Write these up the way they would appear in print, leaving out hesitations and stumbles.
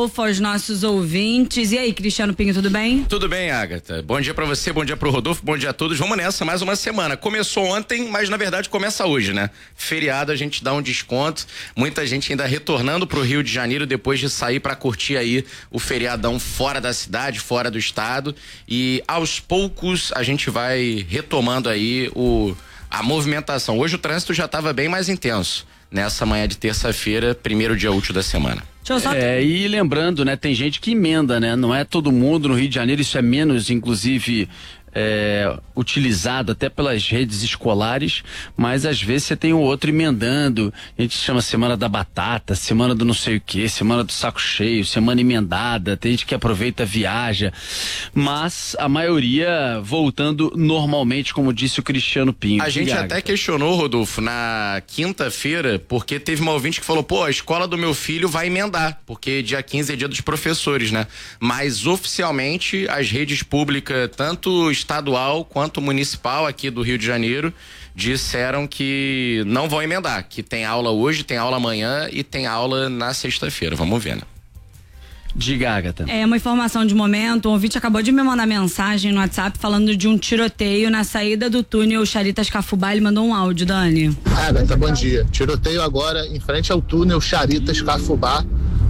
Rodolfo, aos nossos ouvintes. E aí, Cristiano Pinho, tudo bem? Tudo bem, Agatha. Bom dia pra você, bom dia pro Rodolfo, bom dia a todos. Vamos nessa, mais uma semana. Começou ontem, mas na verdade começa hoje, né? Feriado, a gente dá um desconto. Muita gente ainda retornando pro Rio de Janeiro depois de sair pra curtir aí o feriadão fora da cidade, fora do estado. E aos poucos a gente vai retomando aí a movimentação. Hoje o trânsito já estava bem mais intenso nessa manhã de terça-feira, primeiro dia útil da semana. E lembrando, né, tem gente que emenda, né? Não é todo mundo no Rio de Janeiro, isso é menos, inclusive, utilizado até pelas redes escolares, mas às vezes você tem um outro emendando. A gente chama semana da batata, semana do não sei o que, semana do saco cheio, semana emendada. Tem gente que aproveita, viaja, mas a maioria voltando normalmente, como disse o Cristiano Pinho. A gente até questionou, Rodolfo, na quinta-feira, porque teve uma ouvinte que falou, a escola do meu filho vai emendar, porque dia 15 é dia dos professores, né? Mas oficialmente as redes públicas, tanto estadual quanto municipal aqui do Rio de Janeiro, disseram que não vão emendar, que tem aula hoje, tem aula amanhã e tem aula na sexta-feira. Vamos ver, né? Diga, Agatha. Uma informação de momento, o ouvinte acabou de me mandar mensagem no WhatsApp falando de um tiroteio na saída do túnel Charitas Cafubá. Ele mandou um áudio, Dani. Agatha, bom dia. Tiroteio agora em frente ao túnel Charitas Cafubá.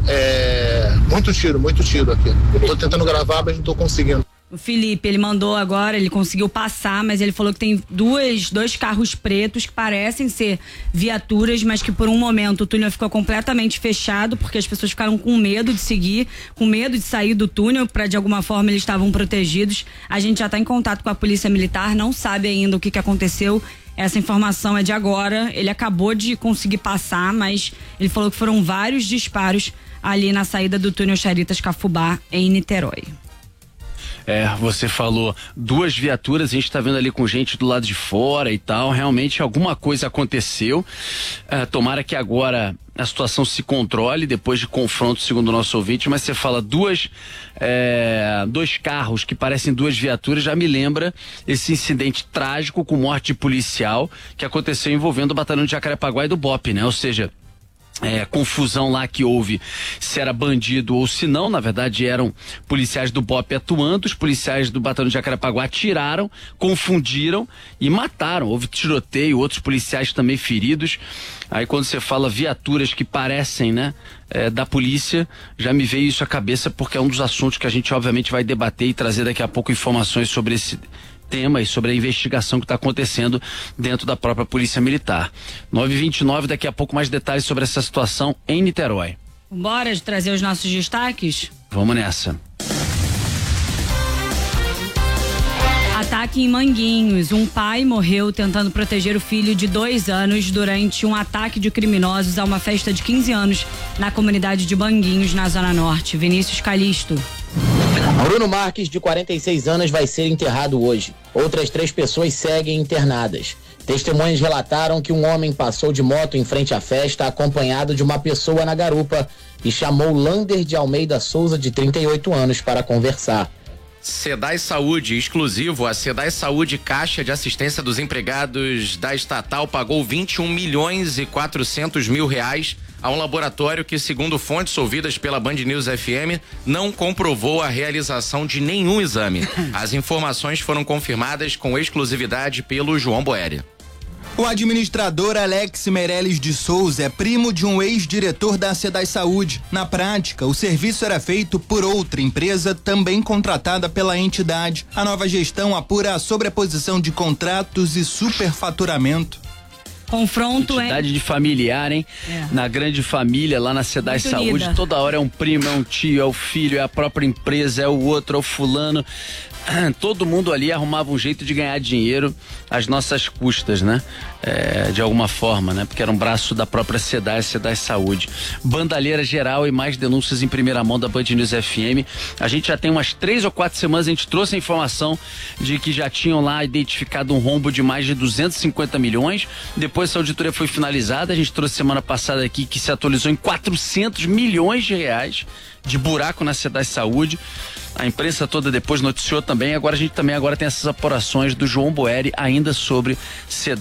Muito tiro aqui. Eu tô tentando gravar, mas não tô conseguindo. O Felipe, ele mandou agora, ele conseguiu passar, mas ele falou que tem dois carros pretos que parecem ser viaturas, mas que por um momento o túnel ficou completamente fechado, porque as pessoas ficaram com medo de seguir, com medo de sair do túnel, para de alguma forma eles estavam protegidos. A gente já está em contato com a Polícia Militar, não sabe ainda o que aconteceu. Essa informação é de agora, ele acabou de conseguir passar, mas ele falou que foram vários disparos ali na saída do túnel Charitas Cafubá, em Niterói. Você falou 2 viaturas, a gente tá vendo ali com gente do lado de fora e tal, realmente alguma coisa aconteceu. Tomara que agora a situação se controle depois de confronto, segundo o nosso ouvinte, mas você fala 2 carros que parecem 2 viaturas, já me lembra esse incidente trágico com morte policial que aconteceu envolvendo o batalhão de Jacarepaguá e do BOPE, né? Ou seja, confusão lá que houve se era bandido ou se não, na verdade eram policiais do BOPE atuando, os policiais do batalhão de Jacarepaguá atiraram, confundiram e mataram, houve tiroteio, outros policiais também feridos. Aí quando você fala viaturas que parecem, né, da polícia, já me veio isso à cabeça, porque é um dos assuntos que a gente obviamente vai debater e trazer daqui a pouco informações sobre esse tema e sobre a investigação que está acontecendo dentro da própria Polícia Militar. 9h29, daqui a pouco mais detalhes sobre essa situação em Niterói. Bora trazer os nossos destaques? Vamos nessa. Ataque em Manguinhos. Um pai morreu tentando proteger o filho de 2 anos durante um ataque de criminosos a uma festa de 15 anos na comunidade de Manguinhos, na Zona Norte. Vinícius Calixto. Bruno Marques, de 46 anos, vai ser enterrado hoje. Outras 3 pessoas seguem internadas. Testemunhas relataram que um homem passou de moto em frente à festa acompanhado de uma pessoa na garupa e chamou Lander de Almeida Souza, de 38 anos, para conversar. Sedai Saúde, exclusivo, a Sedai Saúde Caixa de Assistência dos Empregados da Estatal pagou 21.400.000 reais a um laboratório que, segundo fontes ouvidas pela Band News FM, não comprovou a realização de nenhum exame. As informações foram confirmadas com exclusividade pelo João Boeri. O administrador Alex Meirelles de Souza é primo de um ex-diretor da Sedai Saúde. Na prática, o serviço era feito por outra empresa também contratada pela entidade. A nova gestão apura a sobreposição de contratos e superfaturamento. Confronto entidade de familiar, hein? Na grande família, lá na Sedai Saúde, toda hora é um primo, é um tio, é o filho, é a própria empresa, é o outro, é o fulano. Todo mundo ali arrumava um jeito de ganhar dinheiro às nossas custas, né? De alguma forma, né? Porque era um braço da própria Sedai Saúde. Bandalheira geral e mais denúncias em primeira mão da Band News FM. A gente já tem umas 3 ou 4 semanas, a gente trouxe a informação de que já tinham lá identificado um rombo de mais de 250 milhões. Depois essa auditoria foi finalizada, a gente trouxe semana passada aqui que se atualizou em 400 milhões de reais de buraco na Sedai Saúde. A imprensa toda depois noticiou também. Agora a gente também tem essas apurações do João Boeri ainda sobre Sedai Saúde.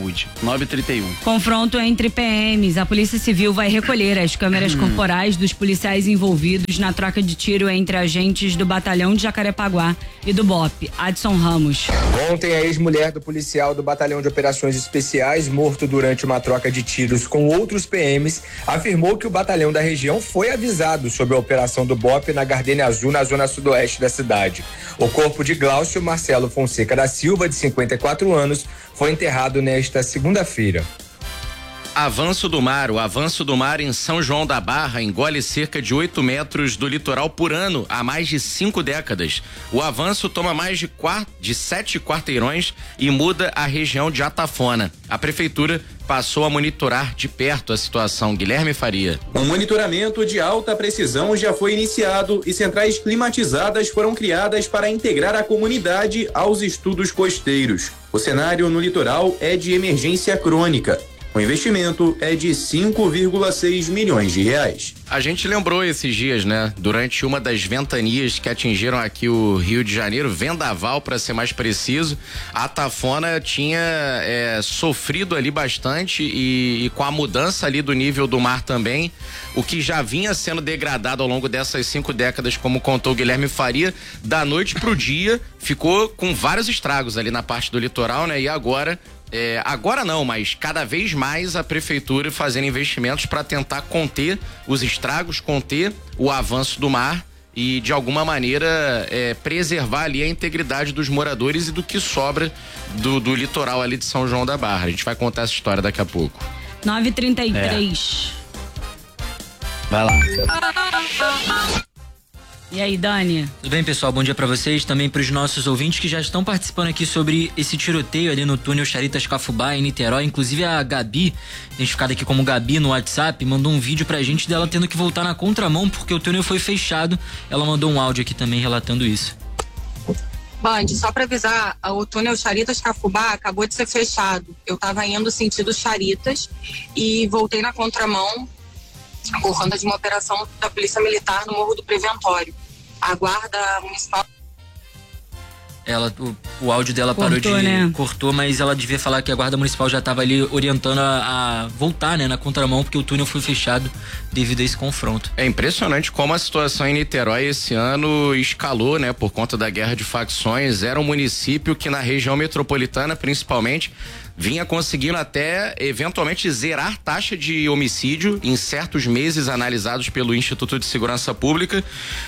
Saúde. 9h31. Confronto entre PMs. A Polícia Civil vai recolher as câmeras corporais dos policiais envolvidos na troca de tiro entre agentes do Batalhão de Jacarepaguá e do BOP. Adson Ramos. Ontem, a ex-mulher do policial do Batalhão de Operações Especiais, morto durante uma troca de tiros com outros PMs, afirmou que o batalhão da região foi avisado sobre a operação do BOP na Gardênia Azul, na zona sudoeste da cidade. O corpo de Glaucio Marcelo Fonseca da Silva, de 54 anos, foi enterrado nesta segunda-feira. Avanço do mar. O avanço do mar em São João da Barra engole cerca de 8 metros do litoral por ano há mais de 5 décadas. O avanço toma mais de 7 quarteirões e muda a região de Atafona. A prefeitura passou a monitorar de perto a situação. Guilherme Faria. Um monitoramento de alta precisão já foi iniciado e centrais climatizadas foram criadas para integrar a comunidade aos estudos costeiros. O cenário no litoral é de emergência crônica. O investimento é de 5,6 milhões de reais. A gente lembrou esses dias, né? Durante uma das ventanias que atingiram aqui o Rio de Janeiro, vendaval para ser mais preciso, a Atafona tinha sofrido ali bastante e com a mudança ali do nível do mar também, o que já vinha sendo degradado ao longo dessas 5 décadas, como contou o Guilherme Faria, da noite pro dia ficou com vários estragos ali na parte do litoral, né? E agora não, mas cada vez mais a prefeitura fazendo investimentos para tentar conter os estragos, conter o avanço do mar e de alguma maneira preservar ali a integridade dos moradores e do que sobra do litoral ali de São João da Barra. A gente vai contar essa história daqui a pouco. 9h33. Vai lá. E aí, Dani? Tudo bem, pessoal? Bom dia pra vocês, também pros nossos ouvintes que já estão participando aqui sobre esse tiroteio ali no túnel Charitas-Cafubá, em Niterói. Inclusive a Gabi, identificada aqui como Gabi no WhatsApp, mandou um vídeo pra gente dela tendo que voltar na contramão porque o túnel foi fechado. Ela mandou um áudio aqui também relatando isso. Band, só para avisar, o túnel Charitas-Cafubá acabou de ser fechado. Eu tava indo sentido Charitas e voltei na contramão por conta de uma operação da Polícia Militar no Morro do Preventório. A Guarda Municipal... O áudio dela cortou, mas ela devia falar que a Guarda Municipal já estava ali orientando a voltar, né, na contramão, porque o túnel foi fechado devido a esse confronto. É impressionante como a situação em Niterói esse ano escalou, né, por conta da guerra de facções. Era um município que na região metropolitana, principalmente, vinha conseguindo até eventualmente zerar taxa de homicídio em certos meses analisados pelo Instituto de Segurança Pública,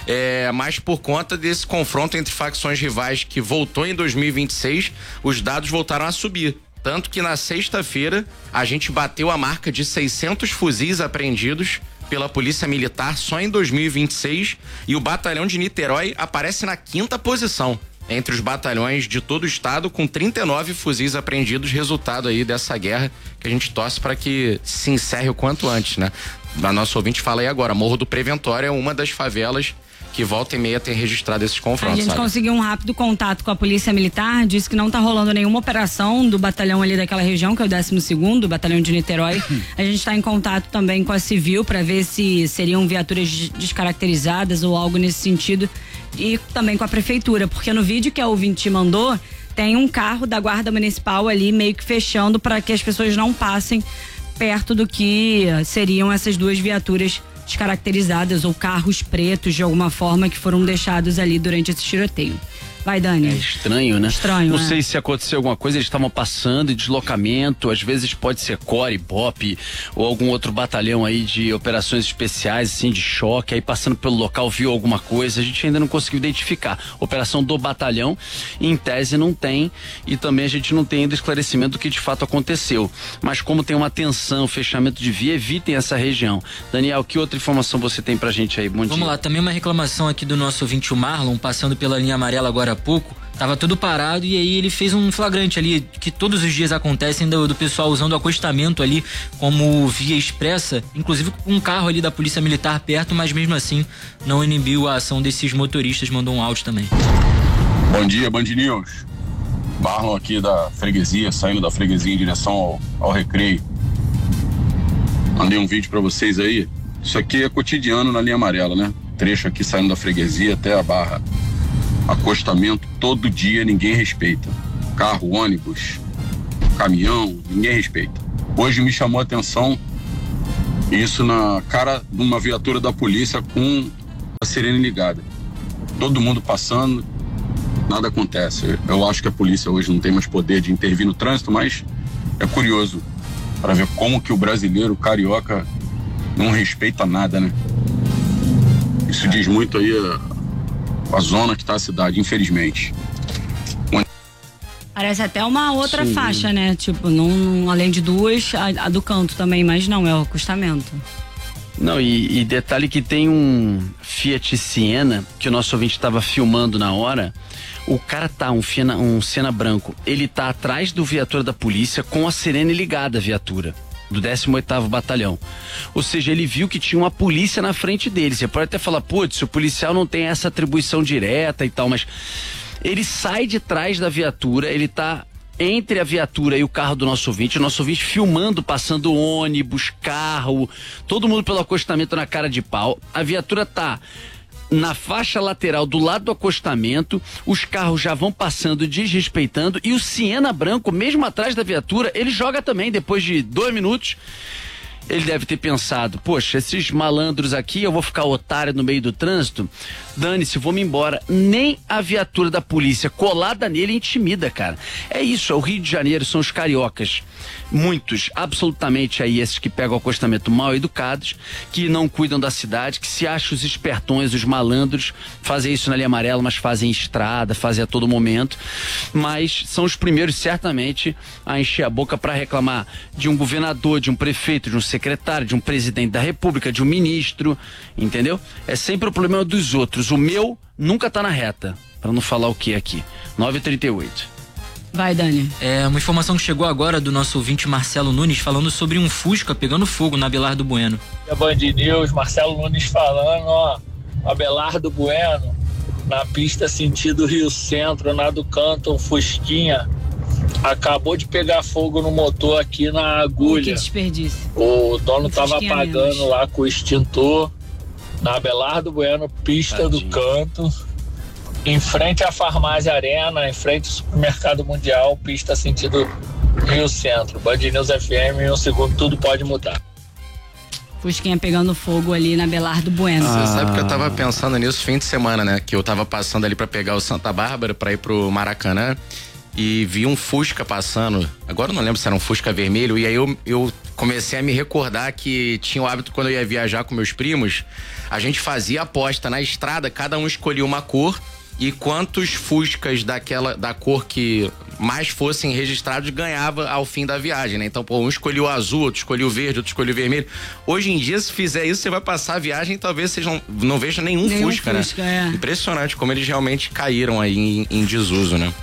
mas por conta desse confronto entre facções rivais que voltou em 2026, os dados voltaram a subir. Tanto que na sexta-feira a gente bateu a marca de 600 fuzis apreendidos pela Polícia Militar só em 2026 e o Batalhão de Niterói aparece na 5ª posição entre os batalhões de todo o estado, com 39 fuzis apreendidos, resultado aí dessa guerra que a gente torce para que se encerre o quanto antes, né? A nossa ouvinte fala aí agora, Morro do Preventório é uma das favelas que volta e meia tem registrado esses confrontos. A gente conseguiu um rápido contato com a Polícia Militar, disse que não tá rolando nenhuma operação do batalhão ali daquela região, que é o 12º, Batalhão de Niterói. A gente tá em contato também com a Civil para ver se seriam viaturas descaracterizadas ou algo nesse sentido, e também com a Prefeitura, porque no vídeo que a ouvinte mandou, tem um carro da Guarda Municipal ali meio que fechando para que as pessoas não passem perto do que seriam essas duas viaturas descaracterizadas ou carros pretos de alguma forma que foram deixados ali durante esse tiroteio. Vai, Dani. É estranho, né? Estranho, Não sei se aconteceu alguma coisa, eles estavam passando em deslocamento, às vezes pode ser CORE, BOP ou algum outro batalhão aí de operações especiais, assim, de choque, aí passando pelo local viu alguma coisa, a gente ainda não conseguiu identificar. Operação do batalhão, em tese não tem, e também a gente não tem ainda esclarecimento do que de fato aconteceu. Mas como tem uma tensão, fechamento de via, evitem essa região. Daniel, que outra informação você tem pra gente aí? Bom dia. Vamos lá, também uma reclamação aqui do nosso ouvinte, o Marlon, passando pela linha amarela agora há pouco, tava tudo parado e aí ele fez um flagrante ali, que todos os dias acontecem do pessoal usando o acostamento ali como via expressa, inclusive com um carro ali da Polícia Militar perto, mas mesmo assim não inibiu a ação desses motoristas, mandou um áudio também. Bom dia, Band News. Marlon aqui da freguesia, saindo da freguesia em direção ao Recreio. Mandei um vídeo pra vocês aí. Isso aqui é cotidiano na linha amarela, né? Trecho aqui saindo da freguesia até a Barra. Acostamento todo dia, ninguém respeita. Carro, ônibus, caminhão, ninguém respeita. Hoje me chamou a atenção isso na cara de uma viatura da polícia com a sirene ligada. Todo mundo passando, nada acontece. Eu acho que a polícia hoje não tem mais poder de intervir no trânsito, mas é curioso para ver como que o brasileiro, o carioca, não respeita nada, né? Isso diz muito aí a zona que está a cidade, infelizmente. Parece até uma outra faixa, né? Tipo, não, além de duas, a do canto também, mas não, é o acostamento. Não, e detalhe que tem um Fiat Siena, que o nosso ouvinte estava filmando na hora. O cara tá, um Siena branco, ele tá atrás do viatura da polícia com a sirene ligada, a viatura do 18º Batalhão. Ou seja, ele viu que tinha uma polícia na frente dele. Você pode até falar, putz, o policial não tem essa atribuição direta e tal, mas ele sai de trás da viatura, ele tá entre a viatura e o carro do nosso ouvinte, o nosso ouvinte filmando, passando ônibus, carro, todo mundo pelo acostamento na cara de pau. A viatura tá na faixa lateral do lado do acostamento, os carros já vão passando, desrespeitando, e o Siena branco, mesmo atrás da viatura, ele joga também, depois de 2 minutos. Ele deve ter pensado, poxa, esses malandros aqui, eu vou ficar otário no meio do trânsito? Dane-se, vou me embora. Nem a viatura da polícia colada nele intimida, cara. É isso, é o Rio de Janeiro, são os cariocas. Muitos, absolutamente aí, esses que pegam o acostamento mal educados, que não cuidam da cidade, que se acham os espertões, os malandros, fazem isso na linha amarela, mas fazem estrada, fazem a todo momento. Mas são os primeiros, certamente, a encher a boca para reclamar de um governador, de um prefeito, de um secretário, de um presidente da república, de um ministro, entendeu? É sempre o problema dos outros. O meu nunca tá na reta, para não falar o que aqui. 9h38. Vai, Dani. É uma informação que chegou agora do nosso ouvinte Marcelo Nunes falando sobre um Fusca pegando fogo na Abelardo Bueno. É Band News, Marcelo Nunes falando, ó, Abelardo Bueno, na pista sentido Rio Centro, na do canto, um Fusquinha, acabou de pegar fogo no motor aqui na agulha. Que desperdício. O dono tava apagando lá com o extintor, na Abelardo Bueno, pista do canto, em frente à Farmácia Arena, em frente ao Supermercado Mundial, pista sentido Rio Centro. Band News FM, em um segundo tudo pode mudar. Fusquinha pegando fogo ali na Abelardo Bueno. Você sabe que eu tava pensando nisso fim de semana, né? Que eu tava passando ali pra pegar o Santa Bárbara pra ir pro Maracanã e vi um Fusca passando. Agora eu não lembro se era um Fusca vermelho, e aí eu comecei a me recordar que tinha o hábito, quando eu ia viajar com meus primos, a gente fazia aposta na estrada, cada um escolhia uma cor, e quantos Fuscas da cor que mais fossem registrados ganhava ao fim da viagem, né? Então, pô, um escolheu o azul, outro escolheu o verde, outro escolheu o vermelho. Hoje em dia, se fizer isso, você vai passar a viagem e talvez você não veja nenhum Fusca, né? É. Impressionante como eles realmente caíram aí em desuso, né?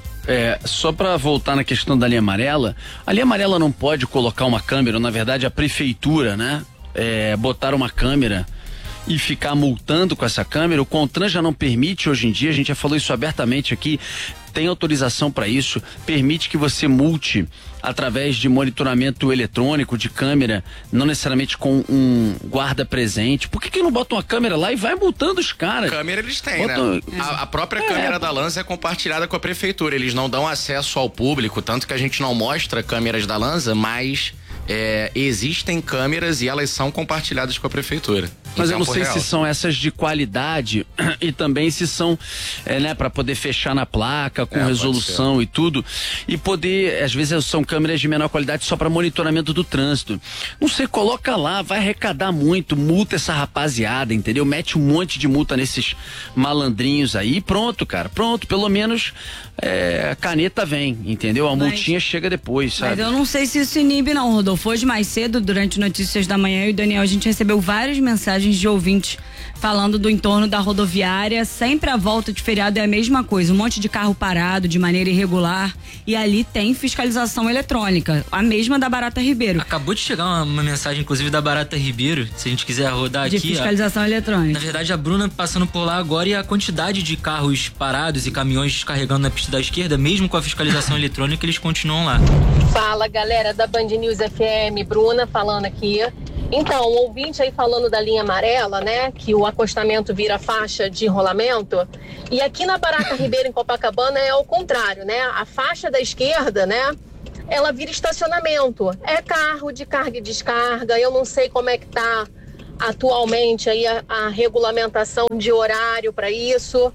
Só para voltar na questão da linha amarela, a linha amarela não pode colocar uma câmera, na verdade a prefeitura, né? Botar uma câmera e ficar multando com essa câmera. O CONTRAN já não permite hoje em dia, a gente já falou isso abertamente aqui, tem autorização para isso, permite que você multe através de monitoramento eletrônico, de câmera, não necessariamente com um guarda presente. Por que não bota uma câmera lá e vai multando os caras? Câmera eles têm, né? A própria câmera da Lanza é compartilhada com a prefeitura, eles não dão acesso ao público, tanto que a gente não mostra câmeras da Lanza, mas existem câmeras e elas são compartilhadas com a prefeitura. Mas eu não sei se são essas de qualidade e também se são, né, para poder fechar na placa com resolução e tudo, e poder, às vezes são câmeras de menor qualidade só para monitoramento do trânsito. Não sei, coloca lá, vai arrecadar muito, multa essa rapaziada, entendeu? Mete um monte de multa nesses malandrinhos aí e pronto, cara, pronto, pelo menos a caneta vem, entendeu? A multinha chega depois, sabe? Mas eu não sei se isso inibe não, Rodolfo. Hoje mais cedo, durante Notícias da Manhã, eu e o Daniel, a gente recebeu várias mensagens de ouvintes falando do entorno da rodoviária. Sempre a volta de feriado é a mesma coisa, um monte de carro parado de maneira irregular, e ali tem fiscalização eletrônica, a mesma da Barata Ribeiro. Acabou de chegar uma mensagem, inclusive, da Barata Ribeiro, se a gente quiser rodar aqui. De fiscalização eletrônica. Na verdade, a Bruna passando por lá agora, e a quantidade de carros parados e caminhões descarregando na pista da esquerda, mesmo com a fiscalização eletrônica, eles continuam lá. Fala, galera da Band News FM, Bruna falando aqui. Então, o ouvinte aí falando da linha amarela, né, que o acostamento vira faixa de rolamento, e aqui na Barata Ribeiro, em Copacabana, é ao contrário, né, a faixa da esquerda, né, ela vira estacionamento. É carro de carga e descarga. Eu não sei como é que tá atualmente aí a regulamentação de horário para isso.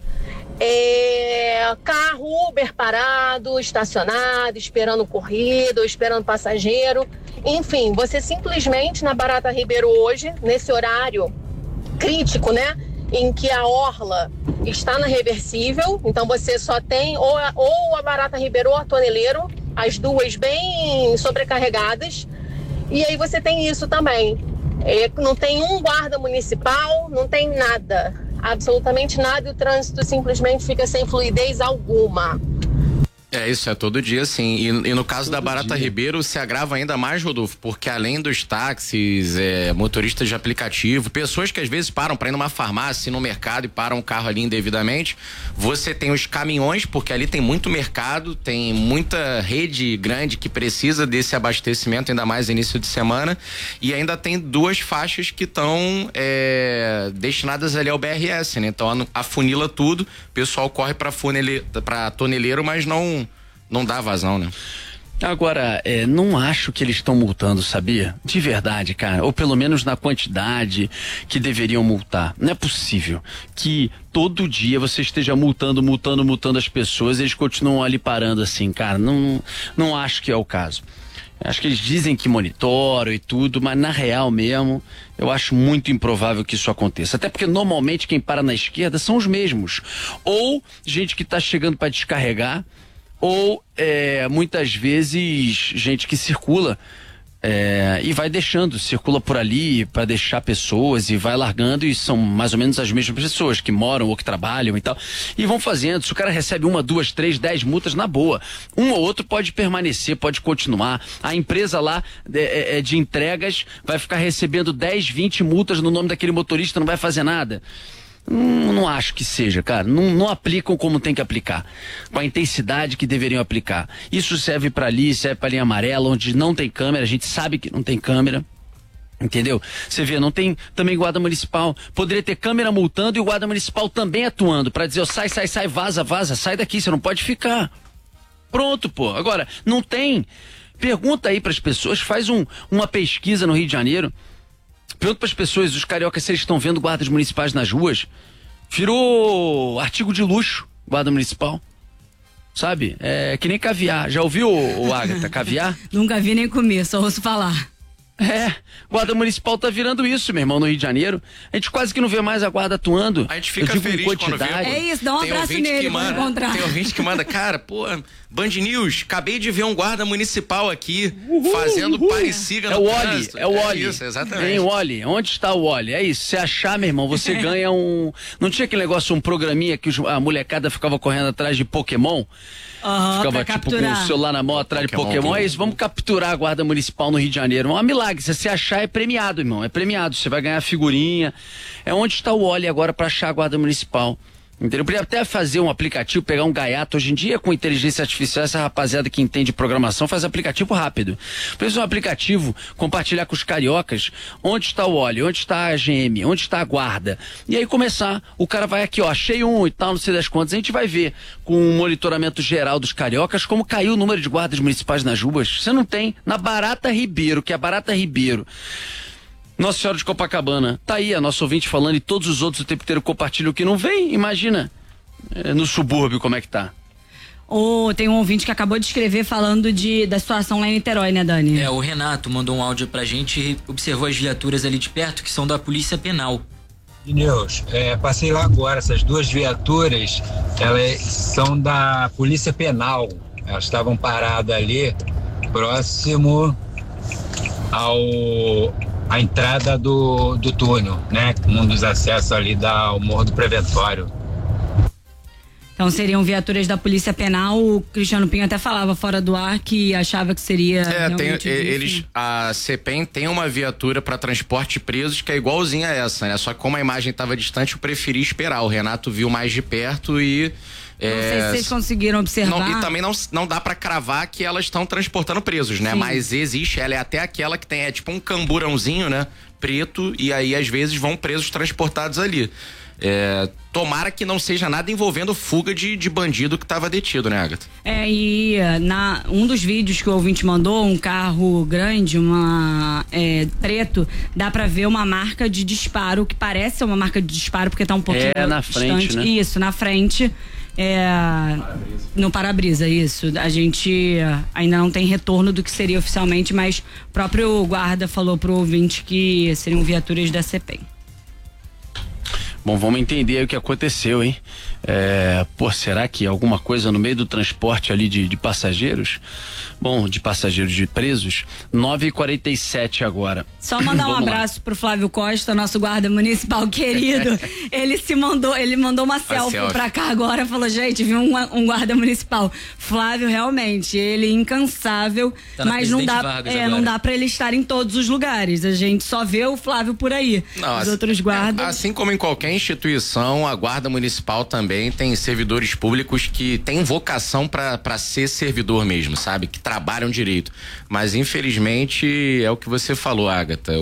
Carro Uber parado, estacionado, esperando corrida, ou esperando passageiro. Enfim, você simplesmente na Barata Ribeiro hoje, nesse horário crítico, né? Em que a orla está na reversível, então você só tem ou a Barata Ribeiro ou a Toneleiro, as duas bem sobrecarregadas, e aí você tem isso também. Não tem um guarda municipal, não tem nada, absolutamente nada, e o trânsito simplesmente fica sem fluidez alguma. Isso é todo dia, sim. E no caso da Barata Ribeiro se agrava ainda mais, Rodolfo, porque além dos táxis, motoristas de aplicativo, pessoas que às vezes param para ir numa farmácia, no mercado e param o carro ali indevidamente, você tem os caminhões, porque ali tem muito mercado, tem muita rede grande que precisa desse abastecimento, ainda mais início de semana, e ainda tem 2 faixas que estão destinadas ali ao BRS, né? Então afunila tudo, o pessoal corre para Toneleiro, mas não dá vazão, né? Agora, não acho que eles estão multando, sabia? De verdade, cara. Ou pelo menos na quantidade que deveriam multar. Não é possível que todo dia você esteja multando as pessoas e eles continuam ali parando assim, cara. Não acho que é o caso. Acho que eles dizem que monitoram e tudo, mas na real mesmo, eu acho muito improvável que isso aconteça. Até porque normalmente quem para na esquerda são os mesmos. Ou gente que está chegando para descarregar, ou muitas vezes gente que circula e vai circula por ali para deixar pessoas e vai largando, e são mais ou menos as mesmas pessoas que moram ou que trabalham e tal, e vão fazendo. Se o cara recebe 1, 2, 3, 10 multas, na boa, um ou outro pode permanecer, pode continuar. A empresa lá de entregas vai ficar recebendo 10, 20 multas no nome daquele motorista, não vai fazer nada. Não acho que seja, cara. Não aplicam como tem que aplicar, com a intensidade que deveriam aplicar. Isso serve pra ali, serve pra linha amarela, onde não tem câmera, a gente sabe que não tem câmera. Entendeu? Você vê, não tem também guarda municipal. Poderia ter câmera multando e o guarda municipal também atuando pra dizer, sai, vaza, sai daqui, você não pode ficar. Pronto, pô. Agora, não tem. Pergunta aí pras pessoas, faz uma pesquisa no Rio de Janeiro. Pergunta para as pessoas, os cariocas, se eles estão vendo guardas municipais nas ruas. Virou artigo de luxo, guarda municipal. Sabe? Que nem caviar. Já ouviu, Agatha, caviar? Nunca vi nem comer, só ouço falar. Guarda municipal tá virando isso, meu irmão, no Rio de Janeiro. A gente quase que não vê mais a guarda atuando. A gente fica feliz quando vê. É isso, dá um abraço nele quando encontrar. Tem ouvinte que manda, cara, pô, Band News, acabei de ver um guarda municipal aqui, fazendo parecida no trânsito. É o Oli. Isso, exatamente. Tem o Oli. Onde está o Oli? É isso, se achar, meu irmão, você ganha um... Não tinha aquele negócio, um programinha que a molecada ficava correndo atrás de Pokémon? Ficava tipo com o celular na mão atrás de Pokémon. É isso, vamos capturar a guarda municipal no Rio de Janeiro. É um milagre, se você achar é premiado, irmão, é premiado, você vai ganhar figurinha. É onde está o Oli agora para achar a guarda municipal. Entendeu? Podia até fazer um aplicativo, pegar um gaiato. Hoje em dia, com inteligência artificial, essa rapaziada que entende programação faz aplicativo rápido. Precisa um aplicativo, compartilhar com os cariocas onde está o óleo, onde está a GM, onde está a guarda. E aí começar, o cara vai aqui, ó, achei um e tal, não sei das quantas. A gente vai ver com um monitoramento geral dos cariocas como caiu o número de guardas municipais nas ruas. Você não tem. Na Barata Ribeiro, que é a Barata Ribeiro, Nossa Senhora de Copacabana, tá aí a nossa ouvinte falando, e todos os outros o tempo inteiro compartilham que não vem. Imagina no subúrbio como é que tá. Tem um ouvinte que acabou de escrever falando da situação lá em Niterói, né, Dani? O Renato mandou um áudio pra gente e observou as viaturas ali de perto que são da Polícia Penal. News, passei lá agora, essas 2 viaturas, elas são da Polícia Penal. Elas estavam paradas ali, próximo a entrada do túnel, né? Um dos acessos ali ao Morro do Preventório. Então seriam viaturas da Polícia Penal. O Cristiano Pinho até falava fora do ar que achava que seria a CPEM tem uma viatura para transporte de presos que é igualzinha a essa, né? Só que como a imagem estava distante, eu preferi esperar. O Renato viu mais de perto e não sei se vocês conseguiram observar. E também não dá pra cravar que elas estão transportando presos, né? Sim. Mas existe, ela é até aquela que tem, tipo um camburãozinho, né? Preto, e aí às vezes vão presos transportados ali. Tomara que não seja nada envolvendo fuga de bandido que estava detido, né, Agatha? E um dos vídeos que o ouvinte mandou, um carro grande, preto, dá pra ver uma marca de disparo, que parece ser uma marca de disparo, porque tá um pouquinho na frente, distante. né? Isso, na frente. No para-brisa, isso. A gente ainda não tem retorno do que seria oficialmente, mas o próprio guarda falou pro ouvinte que seriam viaturas da CPEM. Bom, vamos entender aí o que aconteceu, hein? Será que alguma coisa no meio do transporte ali de passageiros? Bom, de passageiros de presos, 9h47 agora. Só mandar um abraço pro Flávio Costa, nosso guarda municipal querido. Ele mandou uma selfie pra cá agora, falou, gente, viu um guarda municipal. Flávio, realmente, ele incansável, mas não dá pra ele estar em todos os lugares. A gente só vê o Flávio por aí. Os outros guardas... Assim como em qualquer instituição, a guarda municipal também tem servidores públicos que têm vocação para ser servidor mesmo, sabe? Que trabalham direito. Mas infelizmente é o que você falou, Agatha.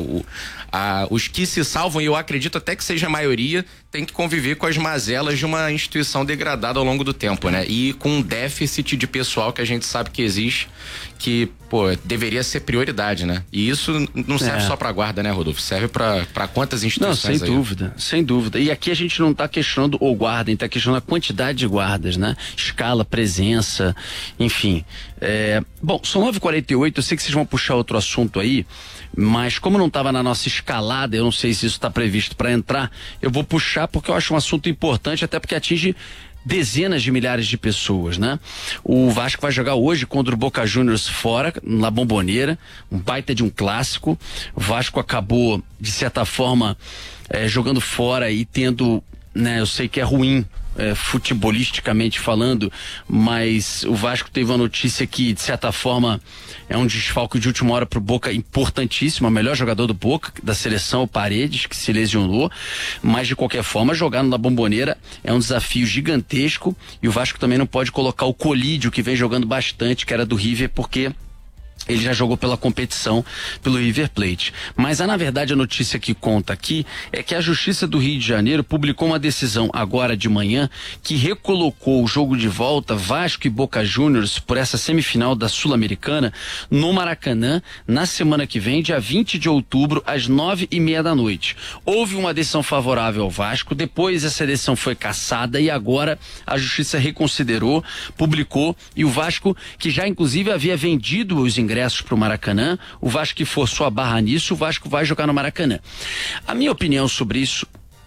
Os que se salvam, e eu acredito até que seja a maioria, tem que conviver com as mazelas de uma instituição degradada ao longo do tempo, né? E com um déficit de pessoal que a gente sabe que existe, que, deveria ser prioridade, né? E isso não serve só pra guarda, né, Rodolfo? Serve pra quantas instituições? Não, sem dúvida. E aqui a gente não tá questionando o guarda, a gente tá questionando a quantidade de guardas, né? Escala, presença, enfim. Bom, são 9h48, eu sei que vocês vão puxar outro assunto aí, mas como não estava na nossa escalada, eu não sei se isso está previsto para entrar, eu vou puxar porque eu acho um assunto importante, até porque atinge dezenas de milhares de pessoas, né? O Vasco vai jogar hoje contra o Boca Juniors fora, na Bombonera, um baita de um clássico. O Vasco acabou, de certa forma, jogando fora e tendo, né? Eu sei que é ruim, futebolisticamente falando, mas o Vasco teve uma notícia que, de certa forma, é um desfalque de última hora pro Boca importantíssimo, o melhor jogador do Boca, da seleção, o Paredes, que se lesionou, mas de qualquer forma, jogar na Bombonera é um desafio gigantesco, e o Vasco também não pode colocar o Colídio, que vem jogando bastante, que era do River, porque ele já jogou pela competição, pelo River Plate. Mas, na verdade, a notícia que conta aqui é que a Justiça do Rio de Janeiro publicou uma decisão agora de manhã que recolocou o jogo de volta Vasco e Boca Juniors por essa semifinal da Sul-Americana no Maracanã na semana que vem, dia 20 de outubro, às 9h30 da noite. Houve uma decisão favorável ao Vasco, depois essa decisão foi cassada e agora a Justiça reconsiderou, publicou, e o Vasco, que já inclusive havia vendido os ingressos para o Maracanã, o Vasco que forçou a barra nisso, o Vasco vai jogar no Maracanã. A minha opinião sobre isso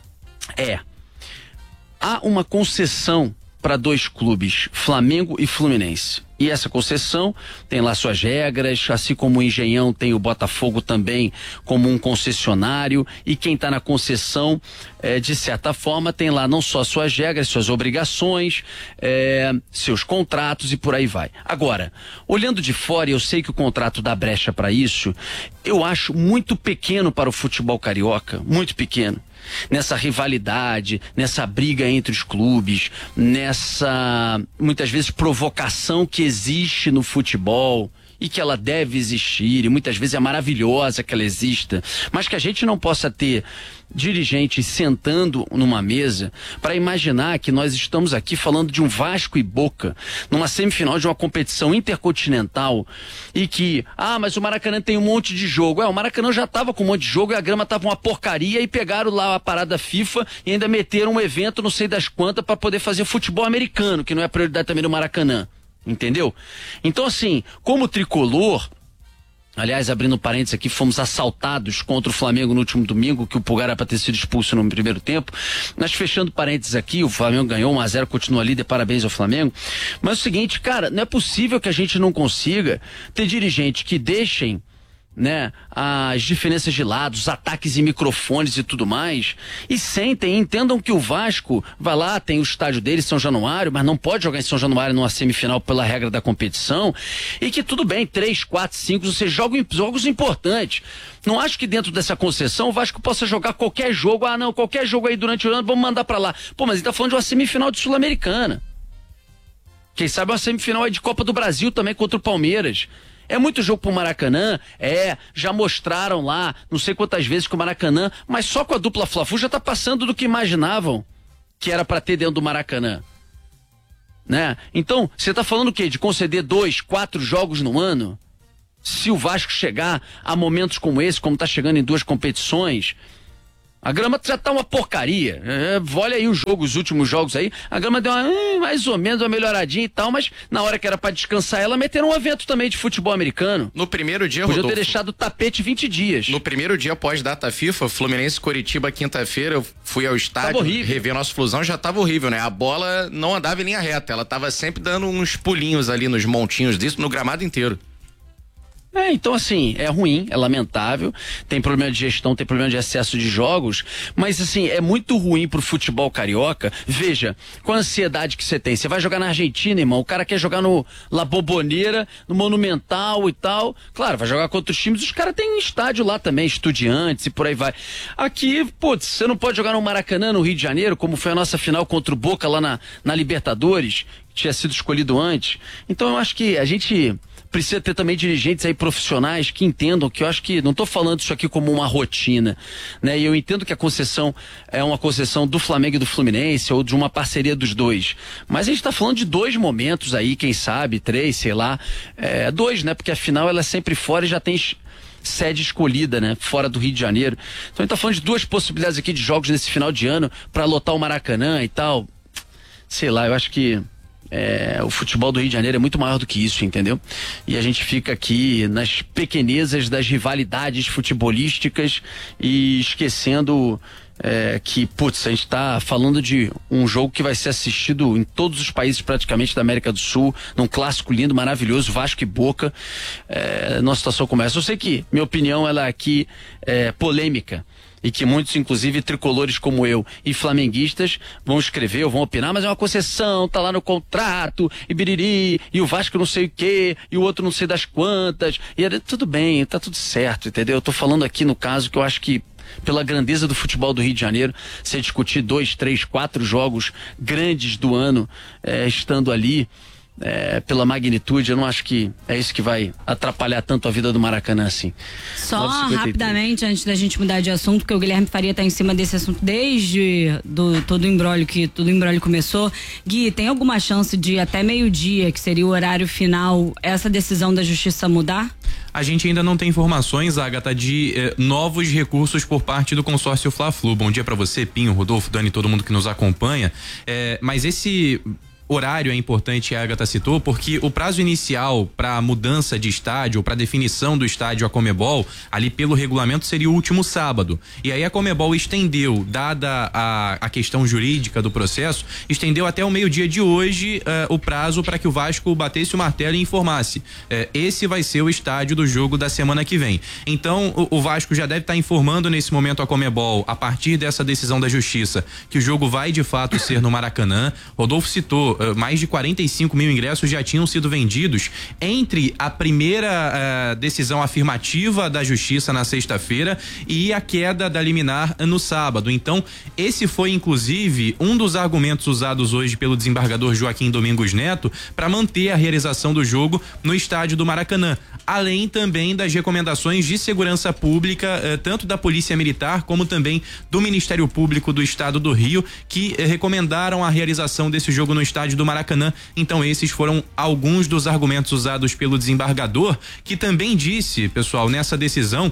há uma concessão para dois clubes, Flamengo e Fluminense. E essa concessão tem lá suas regras, assim como o Engenhão tem o Botafogo também como um concessionário, e quem está na concessão, de certa forma, tem lá não só suas regras, suas obrigações, seus contratos e por aí vai. Agora, olhando de fora, eu sei que o contrato dá brecha para isso, eu acho muito pequeno para o futebol carioca, muito pequeno. Nessa rivalidade, nessa briga entre os clubes, nessa, muitas vezes, provocação que existe no futebol e que ela deve existir, e muitas vezes é maravilhosa que ela exista, mas que a gente não possa ter dirigentes sentando numa mesa para imaginar que nós estamos aqui falando de um Vasco e Boca numa semifinal de uma competição intercontinental e que, mas o Maracanã tem um monte de jogo. O Maracanã já estava com um monte de jogo e a grama estava uma porcaria, e pegaram lá a parada FIFA e ainda meteram um evento não sei das quantas para poder fazer futebol americano, que não é a prioridade também do Maracanã. Entendeu? Então, assim, como tricolor, aliás, abrindo parênteses aqui, fomos assaltados contra o Flamengo no último domingo, que o Pulgar era para ter sido expulso no primeiro tempo. Mas fechando parênteses aqui, o Flamengo ganhou 1-0, continua líder, parabéns ao Flamengo. Mas é o seguinte, cara, não é possível que a gente não consiga ter dirigentes que deixem, né, as diferenças de lado, os ataques e microfones e tudo mais, e sentem, entendam que o Vasco vai lá, tem o estádio dele, São Januário, mas não pode jogar em São Januário numa semifinal pela regra da competição, e que tudo bem, 3, 4, 5, você joga em jogos importantes. Não acho que dentro dessa concessão o Vasco possa jogar qualquer jogo, qualquer jogo aí durante o ano, vamos mandar pra lá. Pô, mas ele tá falando de uma semifinal de Sul-Americana. Quem sabe uma semifinal aí de Copa do Brasil também contra o Palmeiras. É muito jogo pro Maracanã, já mostraram lá, não sei quantas vezes que o Maracanã, mas só com a dupla Fla-Flu já tá passando do que imaginavam que era pra ter dentro do Maracanã. Né? Então, você tá falando o quê? De conceder 2, 4 jogos no ano? Se o Vasco chegar a momentos como esse, como tá chegando em 2 competições... A grama já tá uma porcaria. Olha aí os últimos jogos aí. A grama deu mais ou menos uma melhoradinha e tal, mas na hora que era pra descansar ela, meteram um evento também de futebol americano. No primeiro dia, Rodolfo, podia ter deixado o tapete 20 dias. No primeiro dia após data FIFA, Fluminense Coritiba, quinta-feira, eu fui ao estádio, rever nosso Flusão, já tava horrível, né? A bola não andava em linha reta, ela tava sempre dando uns pulinhos ali nos montinhos disso, no gramado inteiro. Então assim, é ruim, é lamentável, tem problema de gestão, tem problema de excesso de jogos, mas assim, é muito ruim pro futebol carioca. Veja, com a ansiedade que você tem, você vai jogar na Argentina, irmão, o cara quer jogar no La Bombonera, no Monumental e tal, claro, vai jogar contra os times, os caras têm estádio lá também, Estudiantes e por aí vai. Aqui, putz, você não pode jogar no Maracanã, no Rio de Janeiro, como foi a nossa final contra o Boca lá na Libertadores, que tinha sido escolhido antes. Então eu acho que a gente... precisa ter também dirigentes aí profissionais que entendam que eu acho que, não estou falando isso aqui como uma rotina, né? E eu entendo que a concessão é uma concessão do Flamengo e do Fluminense ou de uma parceria dos dois, mas a gente está falando de 2 momentos aí, quem sabe, 3, sei lá, 2, né? Porque afinal ela é sempre fora e já tem sede escolhida, né? Fora do Rio de Janeiro. Então a gente tá falando de 2 possibilidades aqui de jogos nesse final de ano para lotar o Maracanã e tal. Sei lá, eu acho que o futebol do Rio de Janeiro é muito maior do que isso, entendeu? E a gente fica aqui nas pequenezas das rivalidades futebolísticas e esquecendo que, putz, a gente tá falando de um jogo que vai ser assistido em todos os países praticamente da América do Sul, num clássico lindo, maravilhoso, Vasco e Boca, numa situação como essa. Eu sei que minha opinião ela aqui é polêmica, e que muitos, inclusive tricolores como eu e flamenguistas, vão escrever ou vão opinar, mas é uma concessão, tá lá no contrato, e biriri, e o Vasco não sei o quê, e o outro não sei das quantas, e tudo bem, tá tudo certo, entendeu? Eu tô falando aqui no caso que eu acho que pela grandeza do futebol do Rio de Janeiro, se discutir 2, 3, 4 jogos grandes do ano, estando ali, pela magnitude, eu não acho que é isso que vai atrapalhar tanto a vida do Maracanã assim. Só rapidamente, antes da gente mudar de assunto, porque o Guilherme Faria tá em cima desse assunto desde todo o embrólio começou. Gui, tem alguma chance de até meio-dia, que seria o horário final, essa decisão da justiça mudar? A gente ainda não tem informações, Agatha, de novos recursos por parte do consórcio Fla-Flu. Bom dia pra você, Pinho, Rodolfo, Dani, todo mundo que nos acompanha. Mas esse horário é importante, a Agatha citou, porque o prazo inicial para mudança de estádio, para definição do estádio a Conmebol, ali pelo regulamento seria o último sábado. E aí a Conmebol estendeu, dada a questão jurídica do processo, estendeu até o meio-dia de hoje o prazo para que o Vasco batesse o martelo e informasse. Esse vai ser o estádio do jogo da semana que vem. Então o Vasco já deve estar informando nesse momento a Conmebol, a partir dessa decisão da justiça, que o jogo vai de fato ser no Maracanã. Rodolfo citou, mais de 45 mil ingressos já tinham sido vendidos entre a primeira decisão afirmativa da justiça na sexta-feira e a queda da liminar no sábado. Então, esse foi inclusive um dos argumentos usados hoje pelo desembargador Joaquim Domingos Neto para manter a realização do jogo no estádio do Maracanã, além também das recomendações de segurança pública, tanto da Polícia Militar como também do Ministério Público do Estado do Rio, que recomendaram a realização desse jogo no estádio do Maracanã. Então esses foram alguns dos argumentos usados pelo desembargador, que também disse, pessoal, nessa decisão,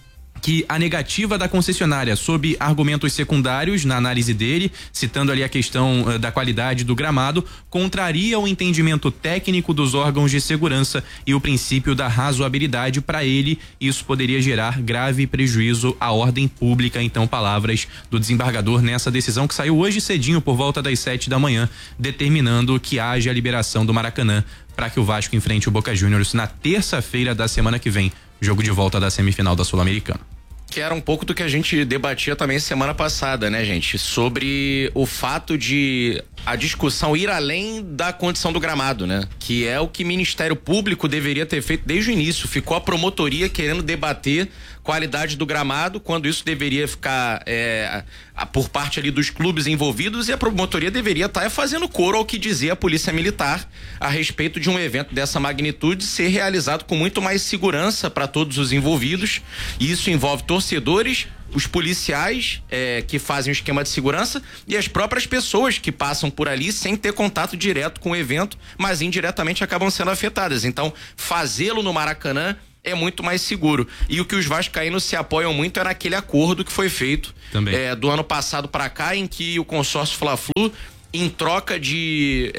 que a negativa da concessionária sob argumentos secundários na análise dele, citando ali a questão da qualidade do gramado, contraria o entendimento técnico dos órgãos de segurança e o princípio da razoabilidade. Para ele, isso poderia gerar grave prejuízo à ordem pública. Então, palavras do desembargador nessa decisão que saiu hoje cedinho por volta das 7 da manhã, determinando que haja a liberação do Maracanã para que o Vasco enfrente o Boca Juniors na terça-feira da semana que vem, jogo de volta da semifinal da Sul-Americana. Que era um pouco do que a gente debatia também semana passada, né, gente? Sobre o fato de a discussão ir além da condição do gramado, né? Que é o que o Ministério Público deveria ter feito desde o início. Ficou a promotoria querendo debater qualidade do gramado, quando isso deveria ficar por parte ali dos clubes envolvidos, e a promotoria deveria estar fazendo coro ao que dizia a Polícia Militar a respeito de um evento dessa magnitude ser realizado com muito mais segurança para todos os envolvidos. E isso envolve torcedores, os policiais que fazem o esquema de segurança e as próprias pessoas que passam por ali sem ter contato direto com o evento, mas indiretamente acabam sendo afetadas. Então, fazê-lo no Maracanã é muito mais seguro. E o que os vascaínos se apoiam muito é naquele acordo que foi feito do ano passado para cá, em que o consórcio Fla-Flu, em troca de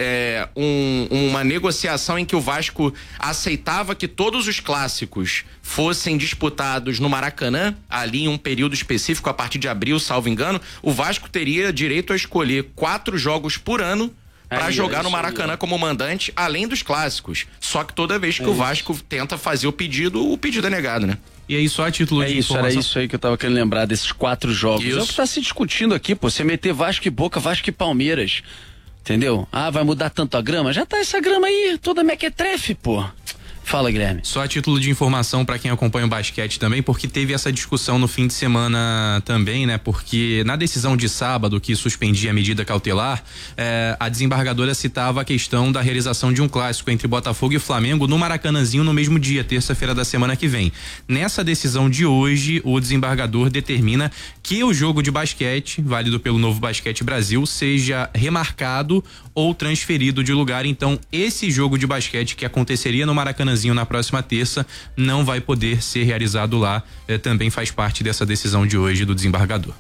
uma negociação em que o Vasco aceitava que todos os clássicos fossem disputados no Maracanã, ali em um período específico, a partir de abril, salvo engano, o Vasco teria direito a escolher 4 jogos por ano para jogar no Maracanã como mandante, além dos clássicos. Só que toda vez que o Vasco tenta fazer o pedido é negado, né? E aí, só a título de informação. Era isso aí que eu tava querendo lembrar, desses 4 jogos. É o que tá se discutindo aqui, pô. Você meter Vasco e Boca, Vasco e Palmeiras. Entendeu? Vai mudar tanto a grama? Já tá essa grama aí, toda mequetrefe, pô. Fala, Guilherme. Só a título de informação para quem acompanha o basquete também, porque teve essa discussão no fim de semana também, né? Porque na decisão de sábado que suspendia a medida cautelar, a desembargadora citava a questão da realização de um clássico entre Botafogo e Flamengo no Maracanãzinho no mesmo dia, terça-feira da semana que vem. Nessa decisão de hoje, o desembargador determina que o jogo de basquete, válido pelo Novo Basquete Brasil, seja remarcado ou transferido de lugar. Então, esse jogo de basquete que aconteceria no Maracanã na próxima terça não vai poder ser realizado lá, também faz parte dessa decisão de hoje do desembargador.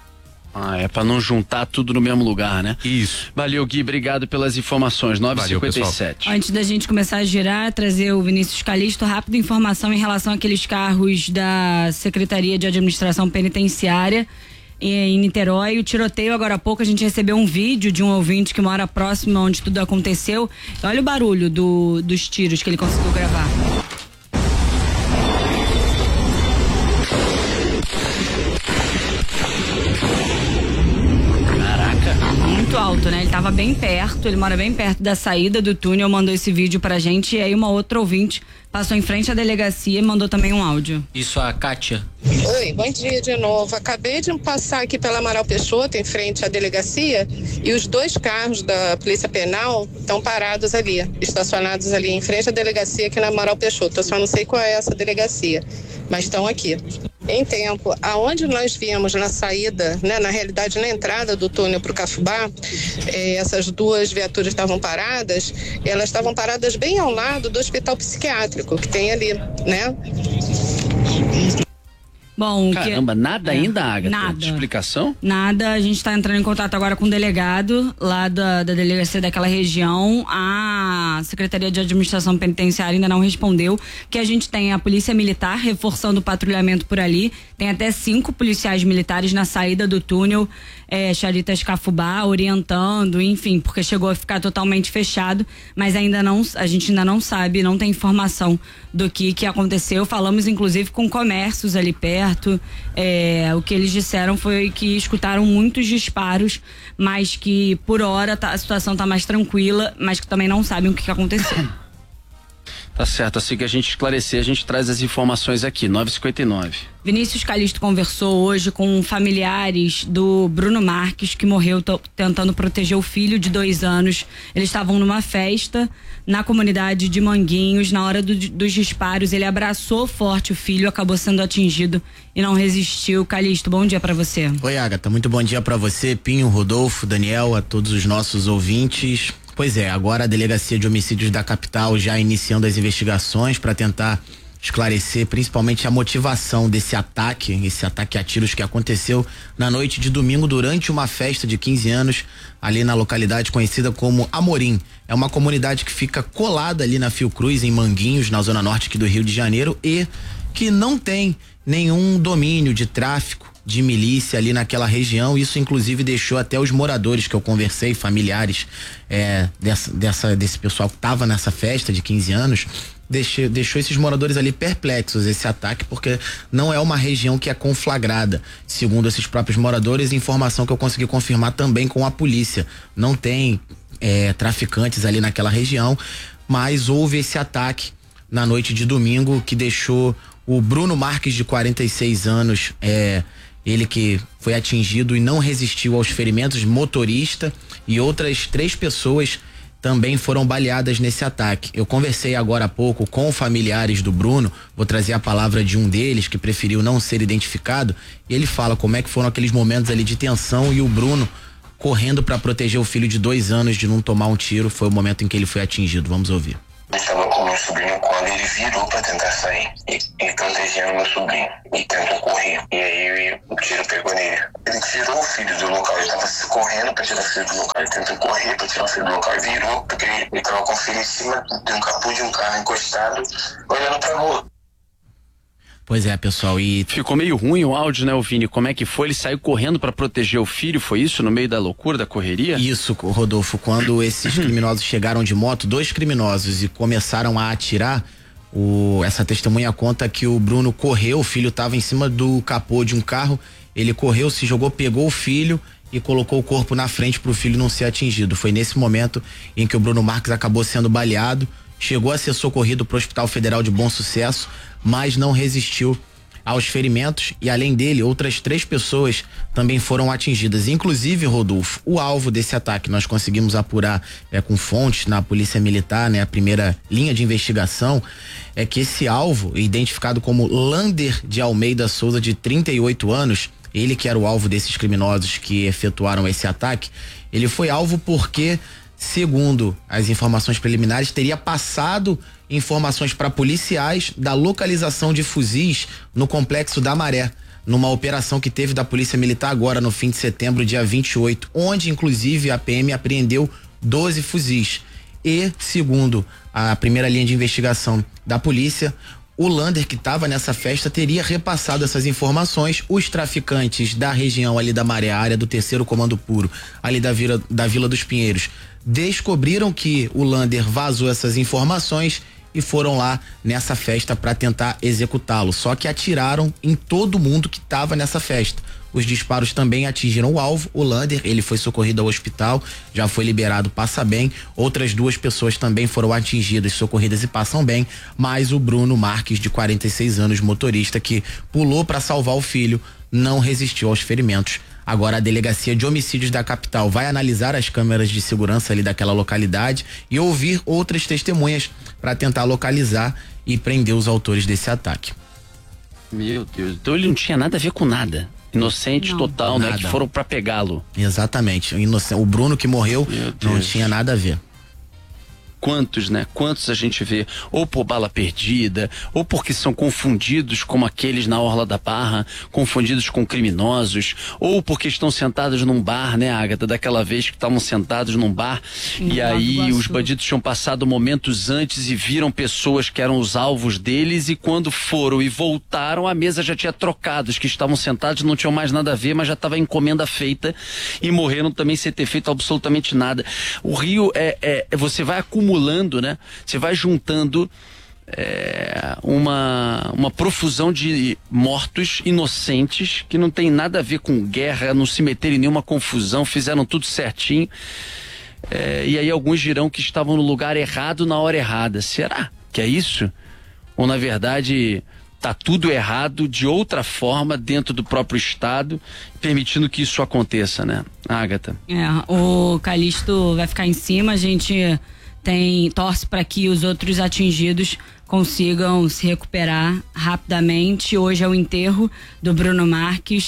É pra não juntar tudo no mesmo lugar, né? Isso. Valeu, Gui, obrigado pelas informações. 9h57. Antes da gente começar a girar, trazer o Vinícius Calixto, rápida informação em relação àqueles carros da Secretaria de Administração Penitenciária em Niterói. O tiroteio, agora há pouco, a gente recebeu um vídeo de um ouvinte que mora próximo onde tudo aconteceu. Olha o barulho dos tiros que ele conseguiu gravar. Caraca. Muito alto, né? Ele tava bem perto, ele mora bem perto da saída do túnel, mandou esse vídeo pra gente, e aí uma outra ouvinte passou em frente à delegacia e mandou também um áudio. Isso, a Kátia. Oi, bom dia de novo. Acabei de passar aqui pela Amaral Peixoto, em frente à delegacia, e os 2 carros da Polícia Penal estão parados ali, estacionados ali em frente à delegacia aqui na Amaral Peixoto. Eu só não sei qual é essa delegacia, mas estão aqui. Em tempo, aonde nós viemos na saída, né, na realidade na entrada do túnel para o Cafubá, essas 2 viaturas estavam paradas, elas estavam paradas bem ao lado do hospital psiquiátrico que tem ali, né? Bom, caramba, nada ainda, Agatha? Nada. Explicação? Nada, a gente está entrando em contato agora com o delegado lá da delegacia daquela região. A Secretaria de Administração Penitenciária ainda não respondeu, que a gente tem a Polícia Militar reforçando o patrulhamento por ali, tem até 5 policiais militares na saída do túnel Charitas Cafubá, orientando, enfim, porque chegou a ficar totalmente fechado, mas a gente ainda não sabe, não tem informação do que aconteceu. Falamos inclusive com comércios ali perto, o que eles disseram foi que escutaram muitos disparos, mas que por hora a situação tá mais tranquila, mas que também não sabem o que aconteceu. Tá certo, assim que a gente esclarecer, a gente traz as informações aqui, 9h59. Vinícius Calixto conversou hoje com familiares do Bruno Marques, que morreu tentando proteger o filho de 2 anos. Eles estavam numa festa na comunidade de Manguinhos. Na hora dos disparos, ele abraçou forte o filho, acabou sendo atingido e não resistiu. Calixto, bom dia pra você. Oi, Agatha, muito bom dia pra você, Pinho, Rodolfo, Daniel, a todos os nossos ouvintes. Pois é, agora a Delegacia de Homicídios da capital já iniciando as investigações para tentar esclarecer principalmente a motivação desse ataque, esse ataque a tiros que aconteceu na noite de domingo durante uma festa de 15 anos ali na localidade conhecida como Amorim. É uma comunidade que fica colada ali na Fiocruz, em Manguinhos, na zona norte aqui do Rio de Janeiro, e que não tem nenhum domínio de tráfico de milícia ali naquela região. Isso inclusive deixou até os moradores que eu conversei, familiares desse pessoal que estava nessa festa de 15 anos, deixou esses moradores ali perplexos, esse ataque, porque não é uma região que é conflagrada, segundo esses próprios moradores, informação que eu consegui confirmar também com a polícia. Não tem traficantes ali naquela região, mas houve esse ataque na noite de domingo que deixou o Bruno Marques, de 46 anos, ele que foi atingido e não resistiu aos ferimentos, motorista, e outras 3 pessoas também foram baleadas nesse ataque. Eu conversei agora há pouco com familiares do Bruno, vou trazer a palavra de um deles que preferiu não ser identificado, e ele fala como é que foram aqueles momentos ali de tensão e o Bruno correndo para proteger o filho de 2 anos de não tomar um tiro. Foi o momento em que ele foi atingido. Vamos ouvir. Eu estava com meu sobrinho quando ele virou para tentar sair e protegendo meu sobrinho e tentou correr. E aí o tiro pegou nele. Ele tirou o filho do local, ele estava correndo para tirar o filho do local. Ele tentou correr para tirar o filho do local e virou, porque ele estava com o filho em cima de um capô de um carro encostado, olhando para a rua. Pois é, pessoal, e ficou meio ruim o áudio, né, o Vini? Como é que foi? Ele saiu correndo para proteger o filho, foi isso? No meio da loucura, da correria? Isso, Rodolfo, quando esses criminosos chegaram de moto, 2 criminosos, e começaram a atirar, essa testemunha conta que o Bruno correu, o filho estava em cima do capô de um carro, ele correu, se jogou, pegou o filho e colocou o corpo na frente para o filho não ser atingido. Foi nesse momento em que o Bruno Marques acabou sendo baleado, chegou a ser socorrido para o Hospital Federal de Bom Sucesso, mas não resistiu aos ferimentos, e além dele, outras 3 pessoas também foram atingidas. Inclusive, Rodolfo, o alvo desse ataque nós conseguimos apurar com fontes na Polícia Militar, né? A primeira linha de investigação é que esse alvo, identificado como Lander de Almeida Souza, de 38 anos, ele que era o alvo desses criminosos que efetuaram esse ataque, ele foi alvo porque, segundo as informações preliminares, teria passado informações para policiais da localização de fuzis no Complexo da Maré, numa operação que teve da Polícia Militar agora no fim de setembro, dia 28, onde inclusive a PM apreendeu 12 fuzis. E, segundo a primeira linha de investigação da polícia, o Lander, que estava nessa festa, teria repassado essas informações. Os traficantes da região ali da Maré, área do 3º Comando Puro, ali da Vila dos Pinheiros, descobriram que o Lander vazou essas informações e foram lá nessa festa para tentar executá-lo. Só que atiraram em todo mundo que estava nessa festa. Os disparos também atingiram o alvo, o Lander, ele foi socorrido ao hospital, já foi liberado, passa bem. Outras 2 pessoas também foram atingidas, socorridas e passam bem, mas o Bruno Marques, de 46 anos, motorista, que pulou para salvar o filho, não resistiu aos ferimentos. Agora a Delegacia de Homicídios da capital vai analisar as câmeras de segurança ali daquela localidade e ouvir outras testemunhas para tentar localizar e prender os autores desse ataque. Meu Deus, então ele não tinha nada a ver com nada. Inocente total, nada, né? Que foram para pegá-lo. Exatamente. O Bruno que morreu não tinha nada a ver. Quantos, né? Quantos a gente vê ou por bala perdida, ou porque são confundidos como aqueles na Orla da Barra, confundidos com criminosos, ou porque estão sentados num bar, né, Agatha? Daquela vez que estavam sentados num bar e aí os bandidos tinham passado momentos antes e viram pessoas que eram os alvos deles, e quando foram e voltaram, a mesa já tinha trocado. Os que estavam sentados não tinham mais nada a ver, mas já estava a encomenda feita e morreram também sem ter feito absolutamente nada. O Rio você vai acumulando, né? Você vai juntando uma profusão de mortos inocentes que não tem nada a ver com guerra, não se meteram em nenhuma confusão, fizeram tudo certinho. E aí alguns dirão que estavam no lugar errado na hora errada. Será que é isso? Ou na verdade tá tudo errado de outra forma dentro do próprio Estado, permitindo que isso aconteça, né, Agatha? O Calixto vai ficar em cima, a gente torce para que os outros atingidos consigam se recuperar rapidamente. Hoje é o enterro do Bruno Marques,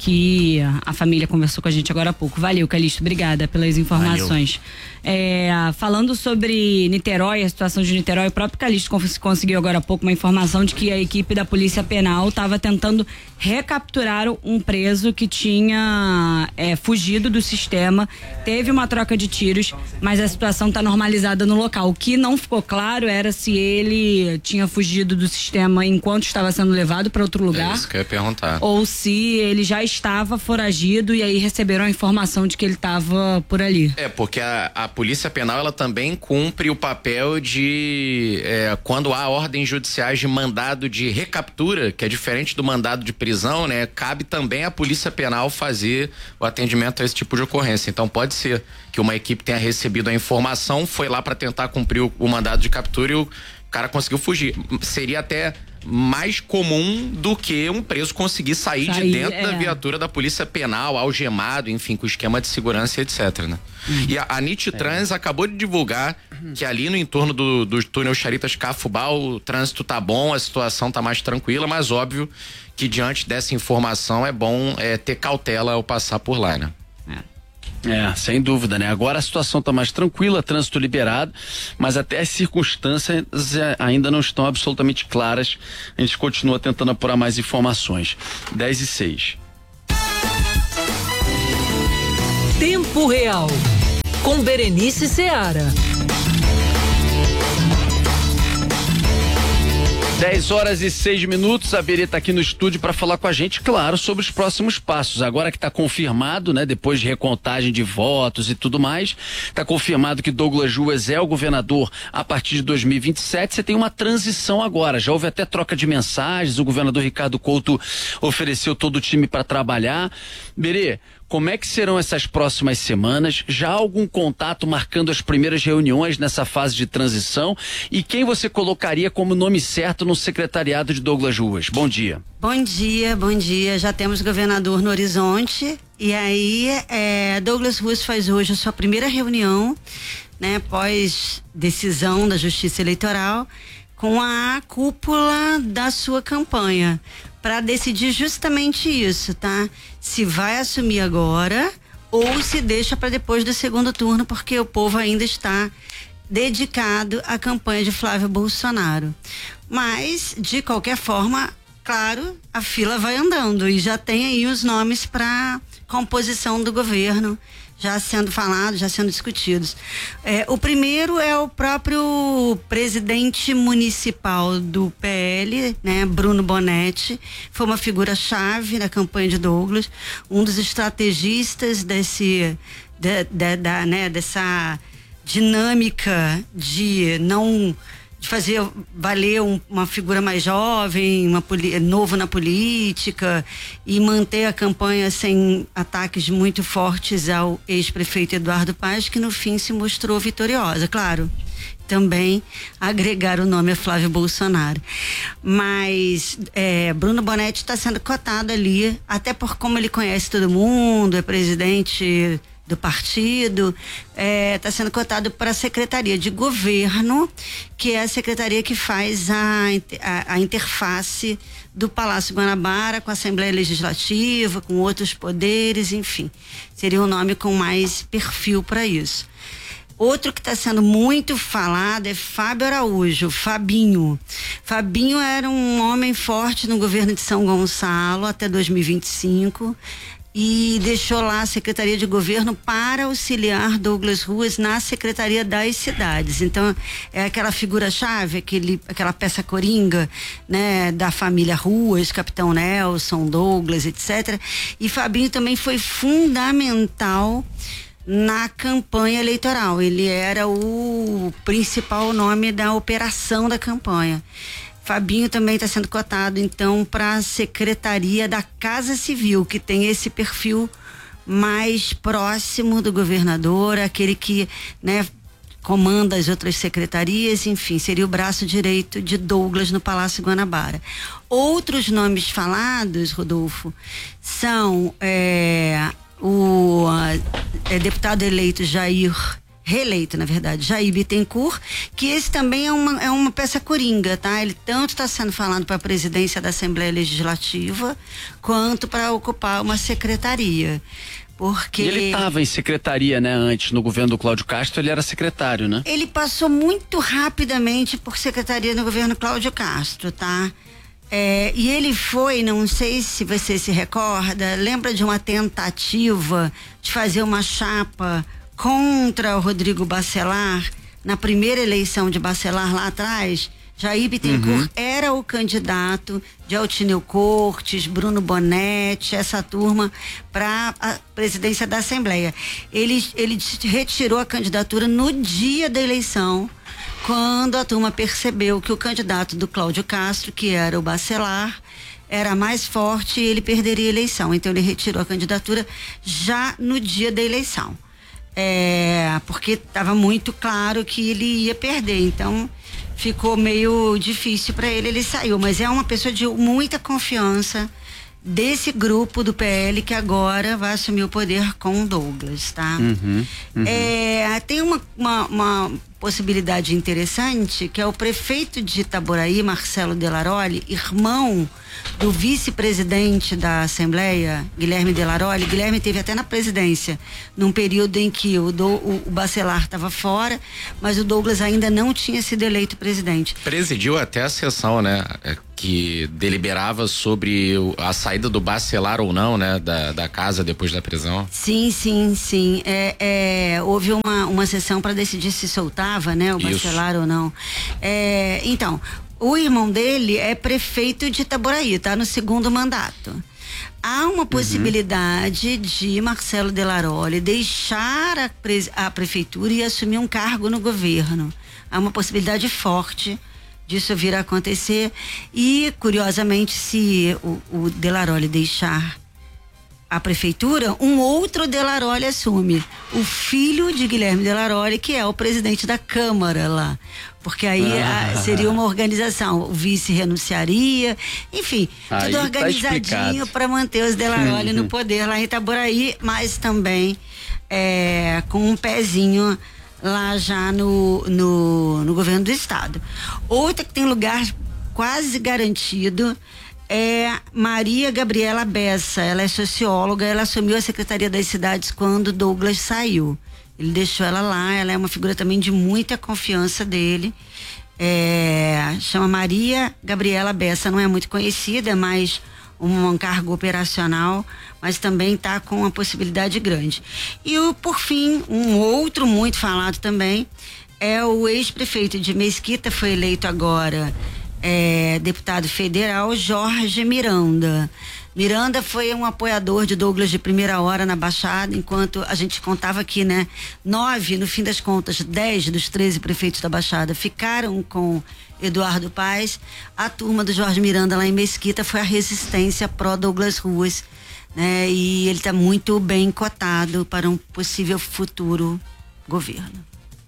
que a família conversou com a gente agora há pouco. Valeu, Calixto, obrigada pelas informações. Falando sobre Niterói, a situação de Niterói, o próprio Calixto conseguiu agora há pouco uma informação de que a equipe da Polícia Penal estava tentando recapturar um preso que tinha fugido do sistema. Teve uma troca de tiros, mas a situação está normalizada no local. O que não ficou claro era se ele tinha fugido do sistema enquanto estava sendo levado para outro lugar. É isso que eu ia perguntar. Ou se ele já estava foragido e aí receberam a informação de que ele estava por ali. Porque a Polícia Penal, ela também cumpre o papel de quando há ordens judiciais de mandado de recaptura, que é diferente do mandado de prisão, né? Cabe também à Polícia Penal fazer o atendimento a esse tipo de ocorrência. Então pode ser que uma equipe tenha recebido a informação, foi lá para tentar cumprir o mandado de captura e o cara conseguiu fugir. Seria até mais comum do que um preso conseguir sair de dentro da viatura da Polícia Penal, algemado, enfim, com esquema de segurança, etc, né? E a Nititrans acabou de divulgar que ali no entorno do túnel Charitas Cafubá o trânsito tá bom, a situação tá mais tranquila, mas óbvio que diante dessa informação é bom ter cautela ao passar por lá, né? Sem dúvida, né? Agora a situação está mais tranquila, trânsito liberado, mas até as circunstâncias ainda não estão absolutamente claras. A gente continua tentando apurar mais informações. 10:06. Tempo Real, com Berenice Seara. 10:06. A Berê tá aqui no estúdio para falar com a gente, claro, sobre os próximos passos. Agora que tá confirmado, né, depois de recontagem de votos e tudo mais, tá confirmado que Douglas Ruas é o governador a partir de 2027. Você tem uma transição agora. Já houve até troca de mensagens. O governador Ricardo Couto ofereceu todo o time para trabalhar. Berê, como é que serão essas próximas semanas? Já há algum contato marcando as primeiras reuniões nessa fase de transição? E quem você colocaria como nome certo no secretariado de Douglas Ruas? Bom dia. Bom dia. Já temos governador no horizonte. E aí, Douglas Ruas faz hoje a sua primeira reunião, né, após decisão da Justiça Eleitoral, com a cúpula da sua campanha, para decidir justamente isso, tá? Se vai assumir agora ou se deixa para depois do segundo turno, porque o povo ainda está dedicado à campanha de Flávio Bolsonaro. Mas, de qualquer forma, claro, a fila vai andando e já tem aí os nomes para composição do governo já sendo falados, já sendo discutidos. O primeiro é o próprio presidente municipal do PL, né, Bruno Bonetti. Foi uma figura-chave na campanha de Douglas, um dos estrategistas dessa dinâmica de fazer valer uma figura mais jovem, novo na política e manter a campanha sem ataques muito fortes ao ex-prefeito Eduardo Paes, que no fim se mostrou vitoriosa, claro. Também agregar o nome a Flávio Bolsonaro. Mas Bruno Bonetti está sendo cotado ali, até por como ele conhece todo mundo, é presidente do partido, está sendo cotado para a Secretaria de Governo, que é a secretaria que faz a interface do Palácio Guanabara com a Assembleia Legislativa, com outros poderes, enfim. Seria um nome com mais perfil para isso. Outro que está sendo muito falado é Fábio Araújo, Fabinho. Fabinho era um homem forte no governo de São Gonçalo até 2025. E deixou lá a Secretaria de Governo para auxiliar Douglas Ruas na Secretaria das Cidades. Então, é aquela figura-chave, aquela peça coringa, né, da família Ruas, Capitão Nelson, Douglas, etc. E Fabinho também foi fundamental na campanha eleitoral. Ele era o principal nome da operação da campanha. Fabinho também está sendo cotado, então, para a Secretaria da Casa Civil, que tem esse perfil mais próximo do governador, aquele que, né, comanda as outras secretarias, enfim, seria o braço direito de Douglas no Palácio Guanabara. Outros nomes falados, Rodolfo, são o deputado eleito Jair reeleito, na verdade, Jair Bittencourt, que esse também é uma peça coringa, tá? Ele tanto está sendo falado para a presidência da Assembleia Legislativa, quanto para ocupar uma secretaria. Porque... E ele estava em secretaria, né? Antes, no governo do Cláudio Castro, ele era secretário, né? Ele passou muito rapidamente por secretaria no governo Cláudio Castro, tá? E ele foi, não sei se você se recorda, lembra de uma tentativa de fazer uma chapa contra o Rodrigo Bacelar, na primeira eleição de Bacelar lá atrás? Jair Bittencourt era o candidato de Altineu Cortes, Bruno Bonetti, essa turma, para a presidência da Assembleia. Ele retirou a candidatura no dia da eleição, quando a turma percebeu que o candidato do Cláudio Castro, que era o Bacelar, era mais forte e ele perderia a eleição. Então ele retirou a candidatura já no dia da eleição. Porque estava muito claro que ele ia perder. Então ficou meio difícil para ele, ele saiu. Mas é uma pessoa de muita confiança desse grupo do PL que agora vai assumir o poder com o Douglas, tá? Tem uma possibilidade interessante, que é o prefeito de Itaboraí, Marcelo Delaroli, irmão do vice-presidente da Assembleia, Guilherme Delaroli. Guilherme teve até na presidência, num período em que o Bacelar estava fora, mas o Douglas ainda não tinha sido eleito presidente. Presidiu até a sessão, né? Que deliberava sobre a saída do Bacelar ou não, né? Da casa depois da prisão. Sim. Houve uma sessão para decidir se soltava, né? O Bacelar ou não. Então, o irmão dele é prefeito de Itaboraí, tá no segundo mandato. Há uma possibilidade de Marcelo Delaroli deixar a prefeitura e assumir um cargo no governo. Há uma possibilidade forte disso vir a acontecer. E, curiosamente, se o Delaroli deixar a prefeitura, um outro Delaroli assume, o filho de Guilherme Delaroli, que é o presidente da Câmara lá, porque aí seria uma organização, o vice renunciaria, enfim, tudo organizadinho para manter os Delaroli no poder lá em Itaboraí, mas também com um pezinho lá já no governo do estado. Outra que tem lugar quase garantido é Maria Gabriela Bessa. Ela é socióloga, ela assumiu a Secretaria das Cidades quando Douglas saiu. Ele deixou ela lá, ela é uma figura também de muita confiança dele. Chama Maria Gabriela Bessa, não é muito conhecida, é mais um cargo operacional, mas também está com uma possibilidade grande. E por fim, um outro muito falado também é o ex-prefeito de Mesquita, foi eleito agora deputado federal, Jorge Miranda. Miranda foi um apoiador de Douglas de primeira hora na Baixada, enquanto a gente contava aqui, né? 9, no fim das contas, 10 dos 13 prefeitos da Baixada ficaram com Eduardo Paes. A turma do Jorge Miranda lá em Mesquita foi a resistência pró Douglas Ruas, né? E ele está muito bem cotado para um possível futuro governo.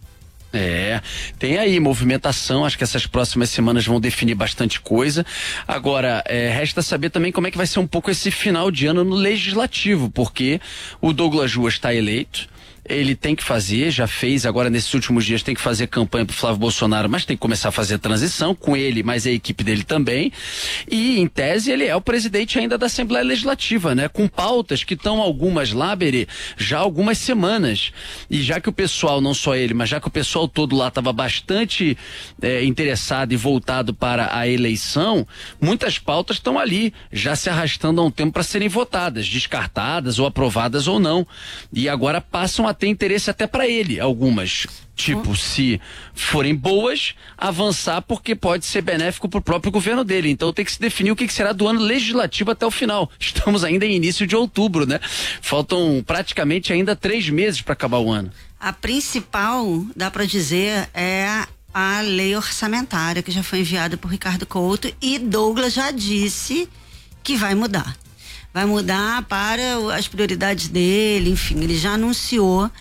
Tem aí movimentação, acho que essas próximas semanas vão definir bastante coisa. Agora, resta saber também como é que vai ser um pouco esse final de ano no Legislativo, porque o Douglas Ruas está eleito, ele tem que fazer, já fez, agora nesses últimos dias tem que fazer campanha pro Flávio Bolsonaro, mas tem que começar a fazer a transição com ele, mas a equipe dele também, e em tese ele é o presidente ainda da Assembleia Legislativa, né? Com pautas que estão algumas lá, Berê, já há algumas semanas, e já que o pessoal, não só ele, mas já que o pessoal todo lá estava bastante interessado e voltado para a eleição, muitas pautas estão ali, já se arrastando há um tempo para serem votadas, descartadas ou aprovadas ou não, e agora passam a ter interesse até para ele, algumas. Tipo, se forem boas, avançar porque pode ser benéfico para o próprio governo dele. Então tem que se definir o que será do ano legislativo até o final. Estamos ainda em início de outubro, né? Faltam praticamente ainda 3 meses para acabar o ano. A principal, dá para dizer, é a lei orçamentária que já foi enviada por Ricardo Couto, e Douglas já disse que vai mudar. Vai mudar para as prioridades dele, enfim, ele já anunciou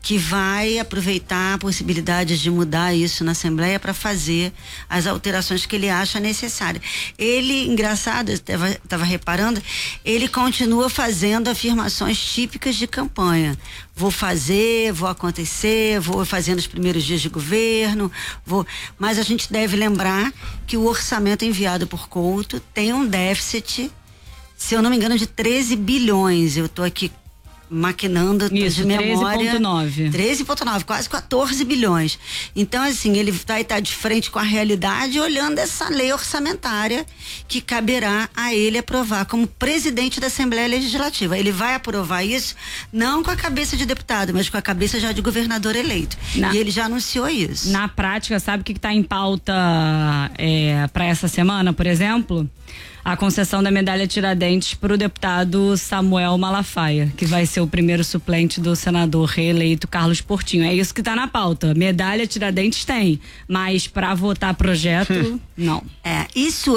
que vai aproveitar possibilidades de mudar isso na Assembleia para fazer as alterações que ele acha necessárias. Ele, engraçado, estava reparando, ele continua fazendo afirmações típicas de campanha. Vou fazer, vou acontecer, vou fazer nos primeiros dias de governo, mas a gente deve lembrar que o orçamento enviado por Couto tem um déficit, se eu não me engano, de 13 bilhões. Eu estou aqui maquinando de memória. 13,9, quase 14 bilhões. Então, assim, ele vai estar de frente com a realidade, olhando essa lei orçamentária que caberá a ele aprovar como presidente da Assembleia Legislativa. Ele vai aprovar isso não com a cabeça de deputado, mas com a cabeça já de governador eleito. E ele já anunciou isso. Na prática, sabe o que está em pauta para essa semana, por exemplo? A concessão da medalha Tiradentes para o deputado Samuel Malafaia, que vai ser o primeiro suplente do senador reeleito Carlos Portinho. É isso que está na pauta. Medalha Tiradentes tem, mas para votar projeto, não. Isso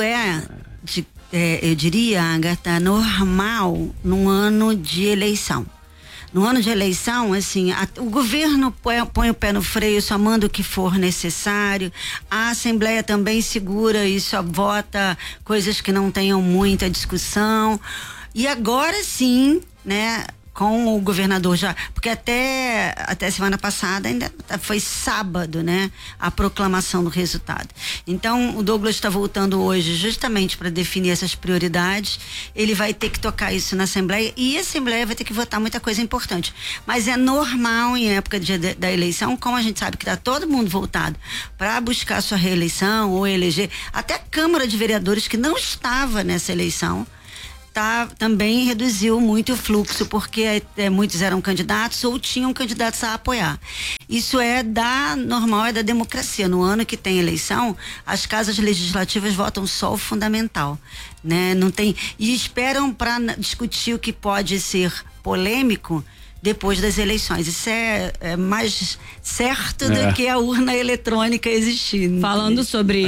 eu diria, Agatha, normal num ano de eleição. No ano de eleição, assim, o governo põe o pé no freio, só manda o que for necessário. A Assembleia também segura e só vota coisas que não tenham muita discussão. E agora sim, né, com o governador já, porque até semana passada ainda foi sábado, né, a proclamação do resultado. Então o Douglas está voltando hoje justamente para definir essas prioridades. Ele vai ter que tocar isso na Assembleia e a Assembleia vai ter que votar muita coisa importante. Mas é normal em época da eleição, como a gente sabe que está todo mundo voltado para buscar sua reeleição ou eleger, até a Câmara de Vereadores que não estava nessa eleição também reduziu muito o fluxo, porque muitos eram candidatos ou tinham candidatos a apoiar. Isso é normal, é da democracia. No ano que tem eleição, as casas legislativas votam só o fundamental, né? Não tem, e esperam para discutir o que pode ser polêmico depois das eleições. Isso é mais certo do que a urna eletrônica existir. Falando sobre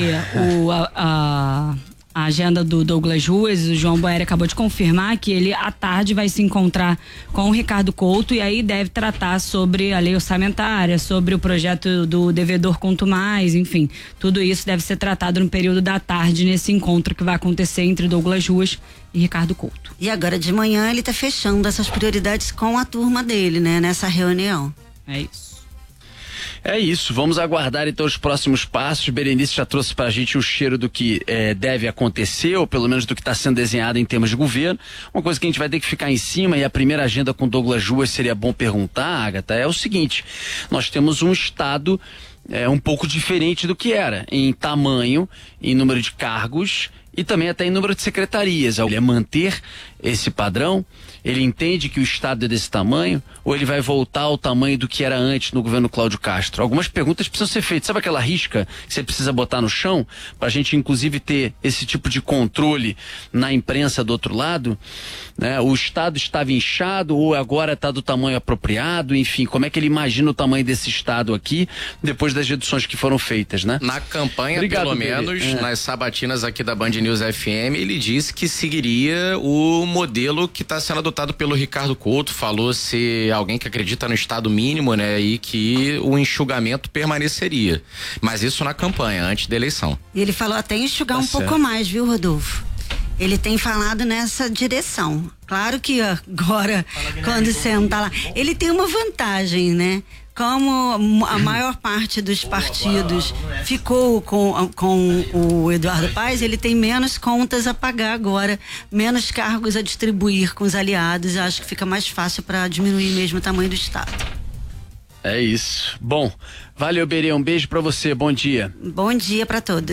a agenda do Douglas Ruas, o João Boeri acabou de confirmar que ele à tarde vai se encontrar com o Ricardo Couto e aí deve tratar sobre a lei orçamentária, sobre o projeto do devedor quanto mais, enfim, tudo isso deve ser tratado no período da tarde nesse encontro que vai acontecer entre Douglas Ruas e Ricardo Couto. E agora de manhã ele está fechando essas prioridades com a turma dele, né, nessa reunião. É isso. É isso, vamos aguardar então os próximos passos. Berenice já trouxe pra gente o cheiro do que deve acontecer, ou pelo menos do que está sendo desenhado em termos de governo. Uma coisa que a gente vai ter que ficar em cima, e a primeira agenda com Douglas Ruas seria bom perguntar, Agatha, é o seguinte: nós temos um estado um pouco diferente do que era em tamanho, em número de cargos e também até em número de secretarias. Ele é manter esse padrão? Ele entende que o Estado é desse tamanho? Ou ele vai voltar ao tamanho do que era antes no governo Cláudio Castro? Algumas perguntas precisam ser feitas. Sabe aquela risca que você precisa botar no chão? Para a gente, inclusive, ter esse tipo de controle na imprensa do outro lado? Né? O Estado estava inchado ou agora está do tamanho apropriado? Enfim, como é que ele imagina o tamanho desse Estado aqui depois das reduções que foram feitas, né? Na campanha, pelo menos, nas sabatinas aqui da Band News FM, ele disse que seguiria o modelo que está sendo adotado pelo Ricardo Couto. Falou ser alguém que acredita no Estado mínimo, né? E que o enxugamento permaneceria. Mas isso na campanha, antes da eleição. E ele falou até enxugar pouco mais, viu, Rodolfo? Ele tem falado nessa direção. Claro que agora, quando senta lá, ele tem uma vantagem, né? Como a maior parte dos partidos ficou com o Eduardo Paes, ele tem menos contas a pagar agora, menos cargos a distribuir com os aliados. Eu acho que fica mais fácil para diminuir mesmo o tamanho do Estado. É isso. Bom, valeu, Berê, um beijo pra você, bom dia. Bom dia pra todos.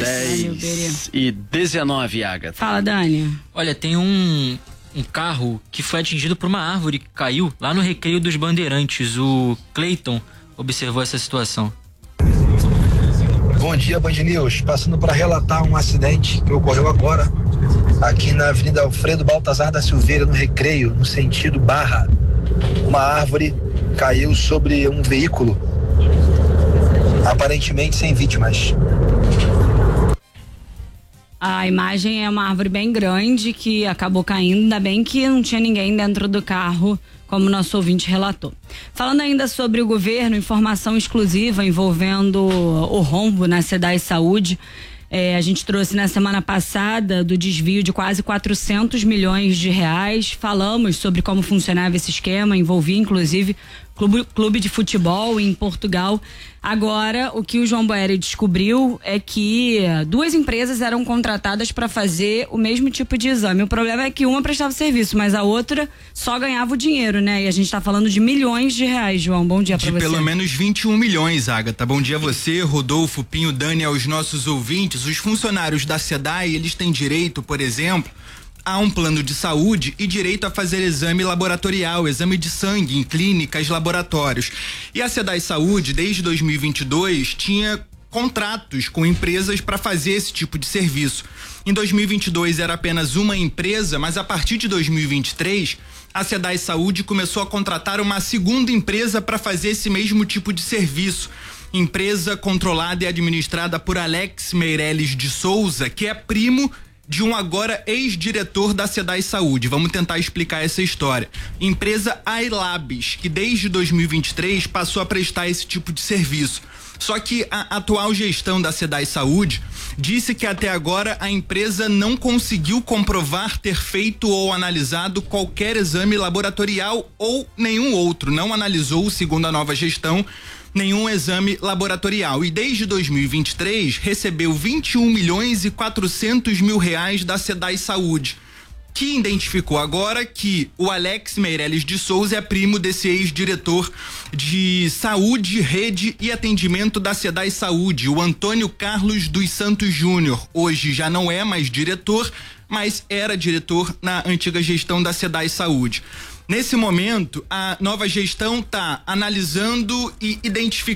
10:19, Agatha. Fala, Dani. Olha, tem um carro que foi atingido por uma árvore que caiu lá no Recreio dos Bandeirantes. O Cleiton observou essa situação. Bom dia, Band News. Passando para relatar um acidente que ocorreu agora aqui na Avenida Alfredo Baltazar da Silveira, no Recreio, no sentido Barra. Uma árvore caiu sobre um veículo, aparentemente sem vítimas. A imagem é uma árvore bem grande que acabou caindo, ainda bem que não tinha ninguém dentro do carro como o nosso ouvinte relatou. Falando ainda sobre o governo, informação exclusiva envolvendo o rombo na SEDAI Saúde. A gente trouxe na semana passada do desvio de quase 400 milhões de reais. Falamos sobre como funcionava esse esquema, envolvia inclusive clube de futebol em Portugal. Agora, o que o João Boeri descobriu é que 2 empresas eram contratadas para fazer o mesmo tipo de exame. O problema é que uma prestava serviço, mas a outra só ganhava o dinheiro, né? E a gente tá falando de milhões de reais, João. Bom dia pra você. De pelo menos 21 milhões, Agatha. Bom dia a você, Rodolfo, Pinho, Dani, aos nossos ouvintes. Os funcionários da SEDAI, eles têm direito, por exemplo, a um plano de saúde e direito a fazer exame laboratorial, exame de sangue em clínicas, laboratórios. E a SEDAI Saúde, desde 2022, tinha contratos com empresas para fazer esse tipo de serviço. Em 2022 era apenas uma empresa, mas a partir de 2023 a SEDAI Saúde começou a contratar uma segunda empresa para fazer esse mesmo tipo de serviço. Empresa controlada e administrada por Alex Meirelles de Souza, que é primo de um agora ex-diretor da SEDAI Saúde. Vamos tentar explicar essa história. Empresa iLabs, que desde 2023 passou a prestar esse tipo de serviço. Só que a atual gestão da SEDAI Saúde disse que até agora a empresa não conseguiu comprovar ter feito ou analisado qualquer exame laboratorial ou nenhum outro. Não analisou, segundo a nova gestão, nenhum exame laboratorial e desde 2023 recebeu 21 milhões e 400 mil reais da SEDAI Saúde, que identificou agora que o Alex Meirelles de Souza é primo desse ex-diretor de saúde, rede e atendimento da SEDAI Saúde, o Antônio Carlos dos Santos Júnior. Hoje já não é mais diretor, mas era diretor na antiga gestão da SEDAI Saúde. Nesse momento, a nova gestão está analisando e identificando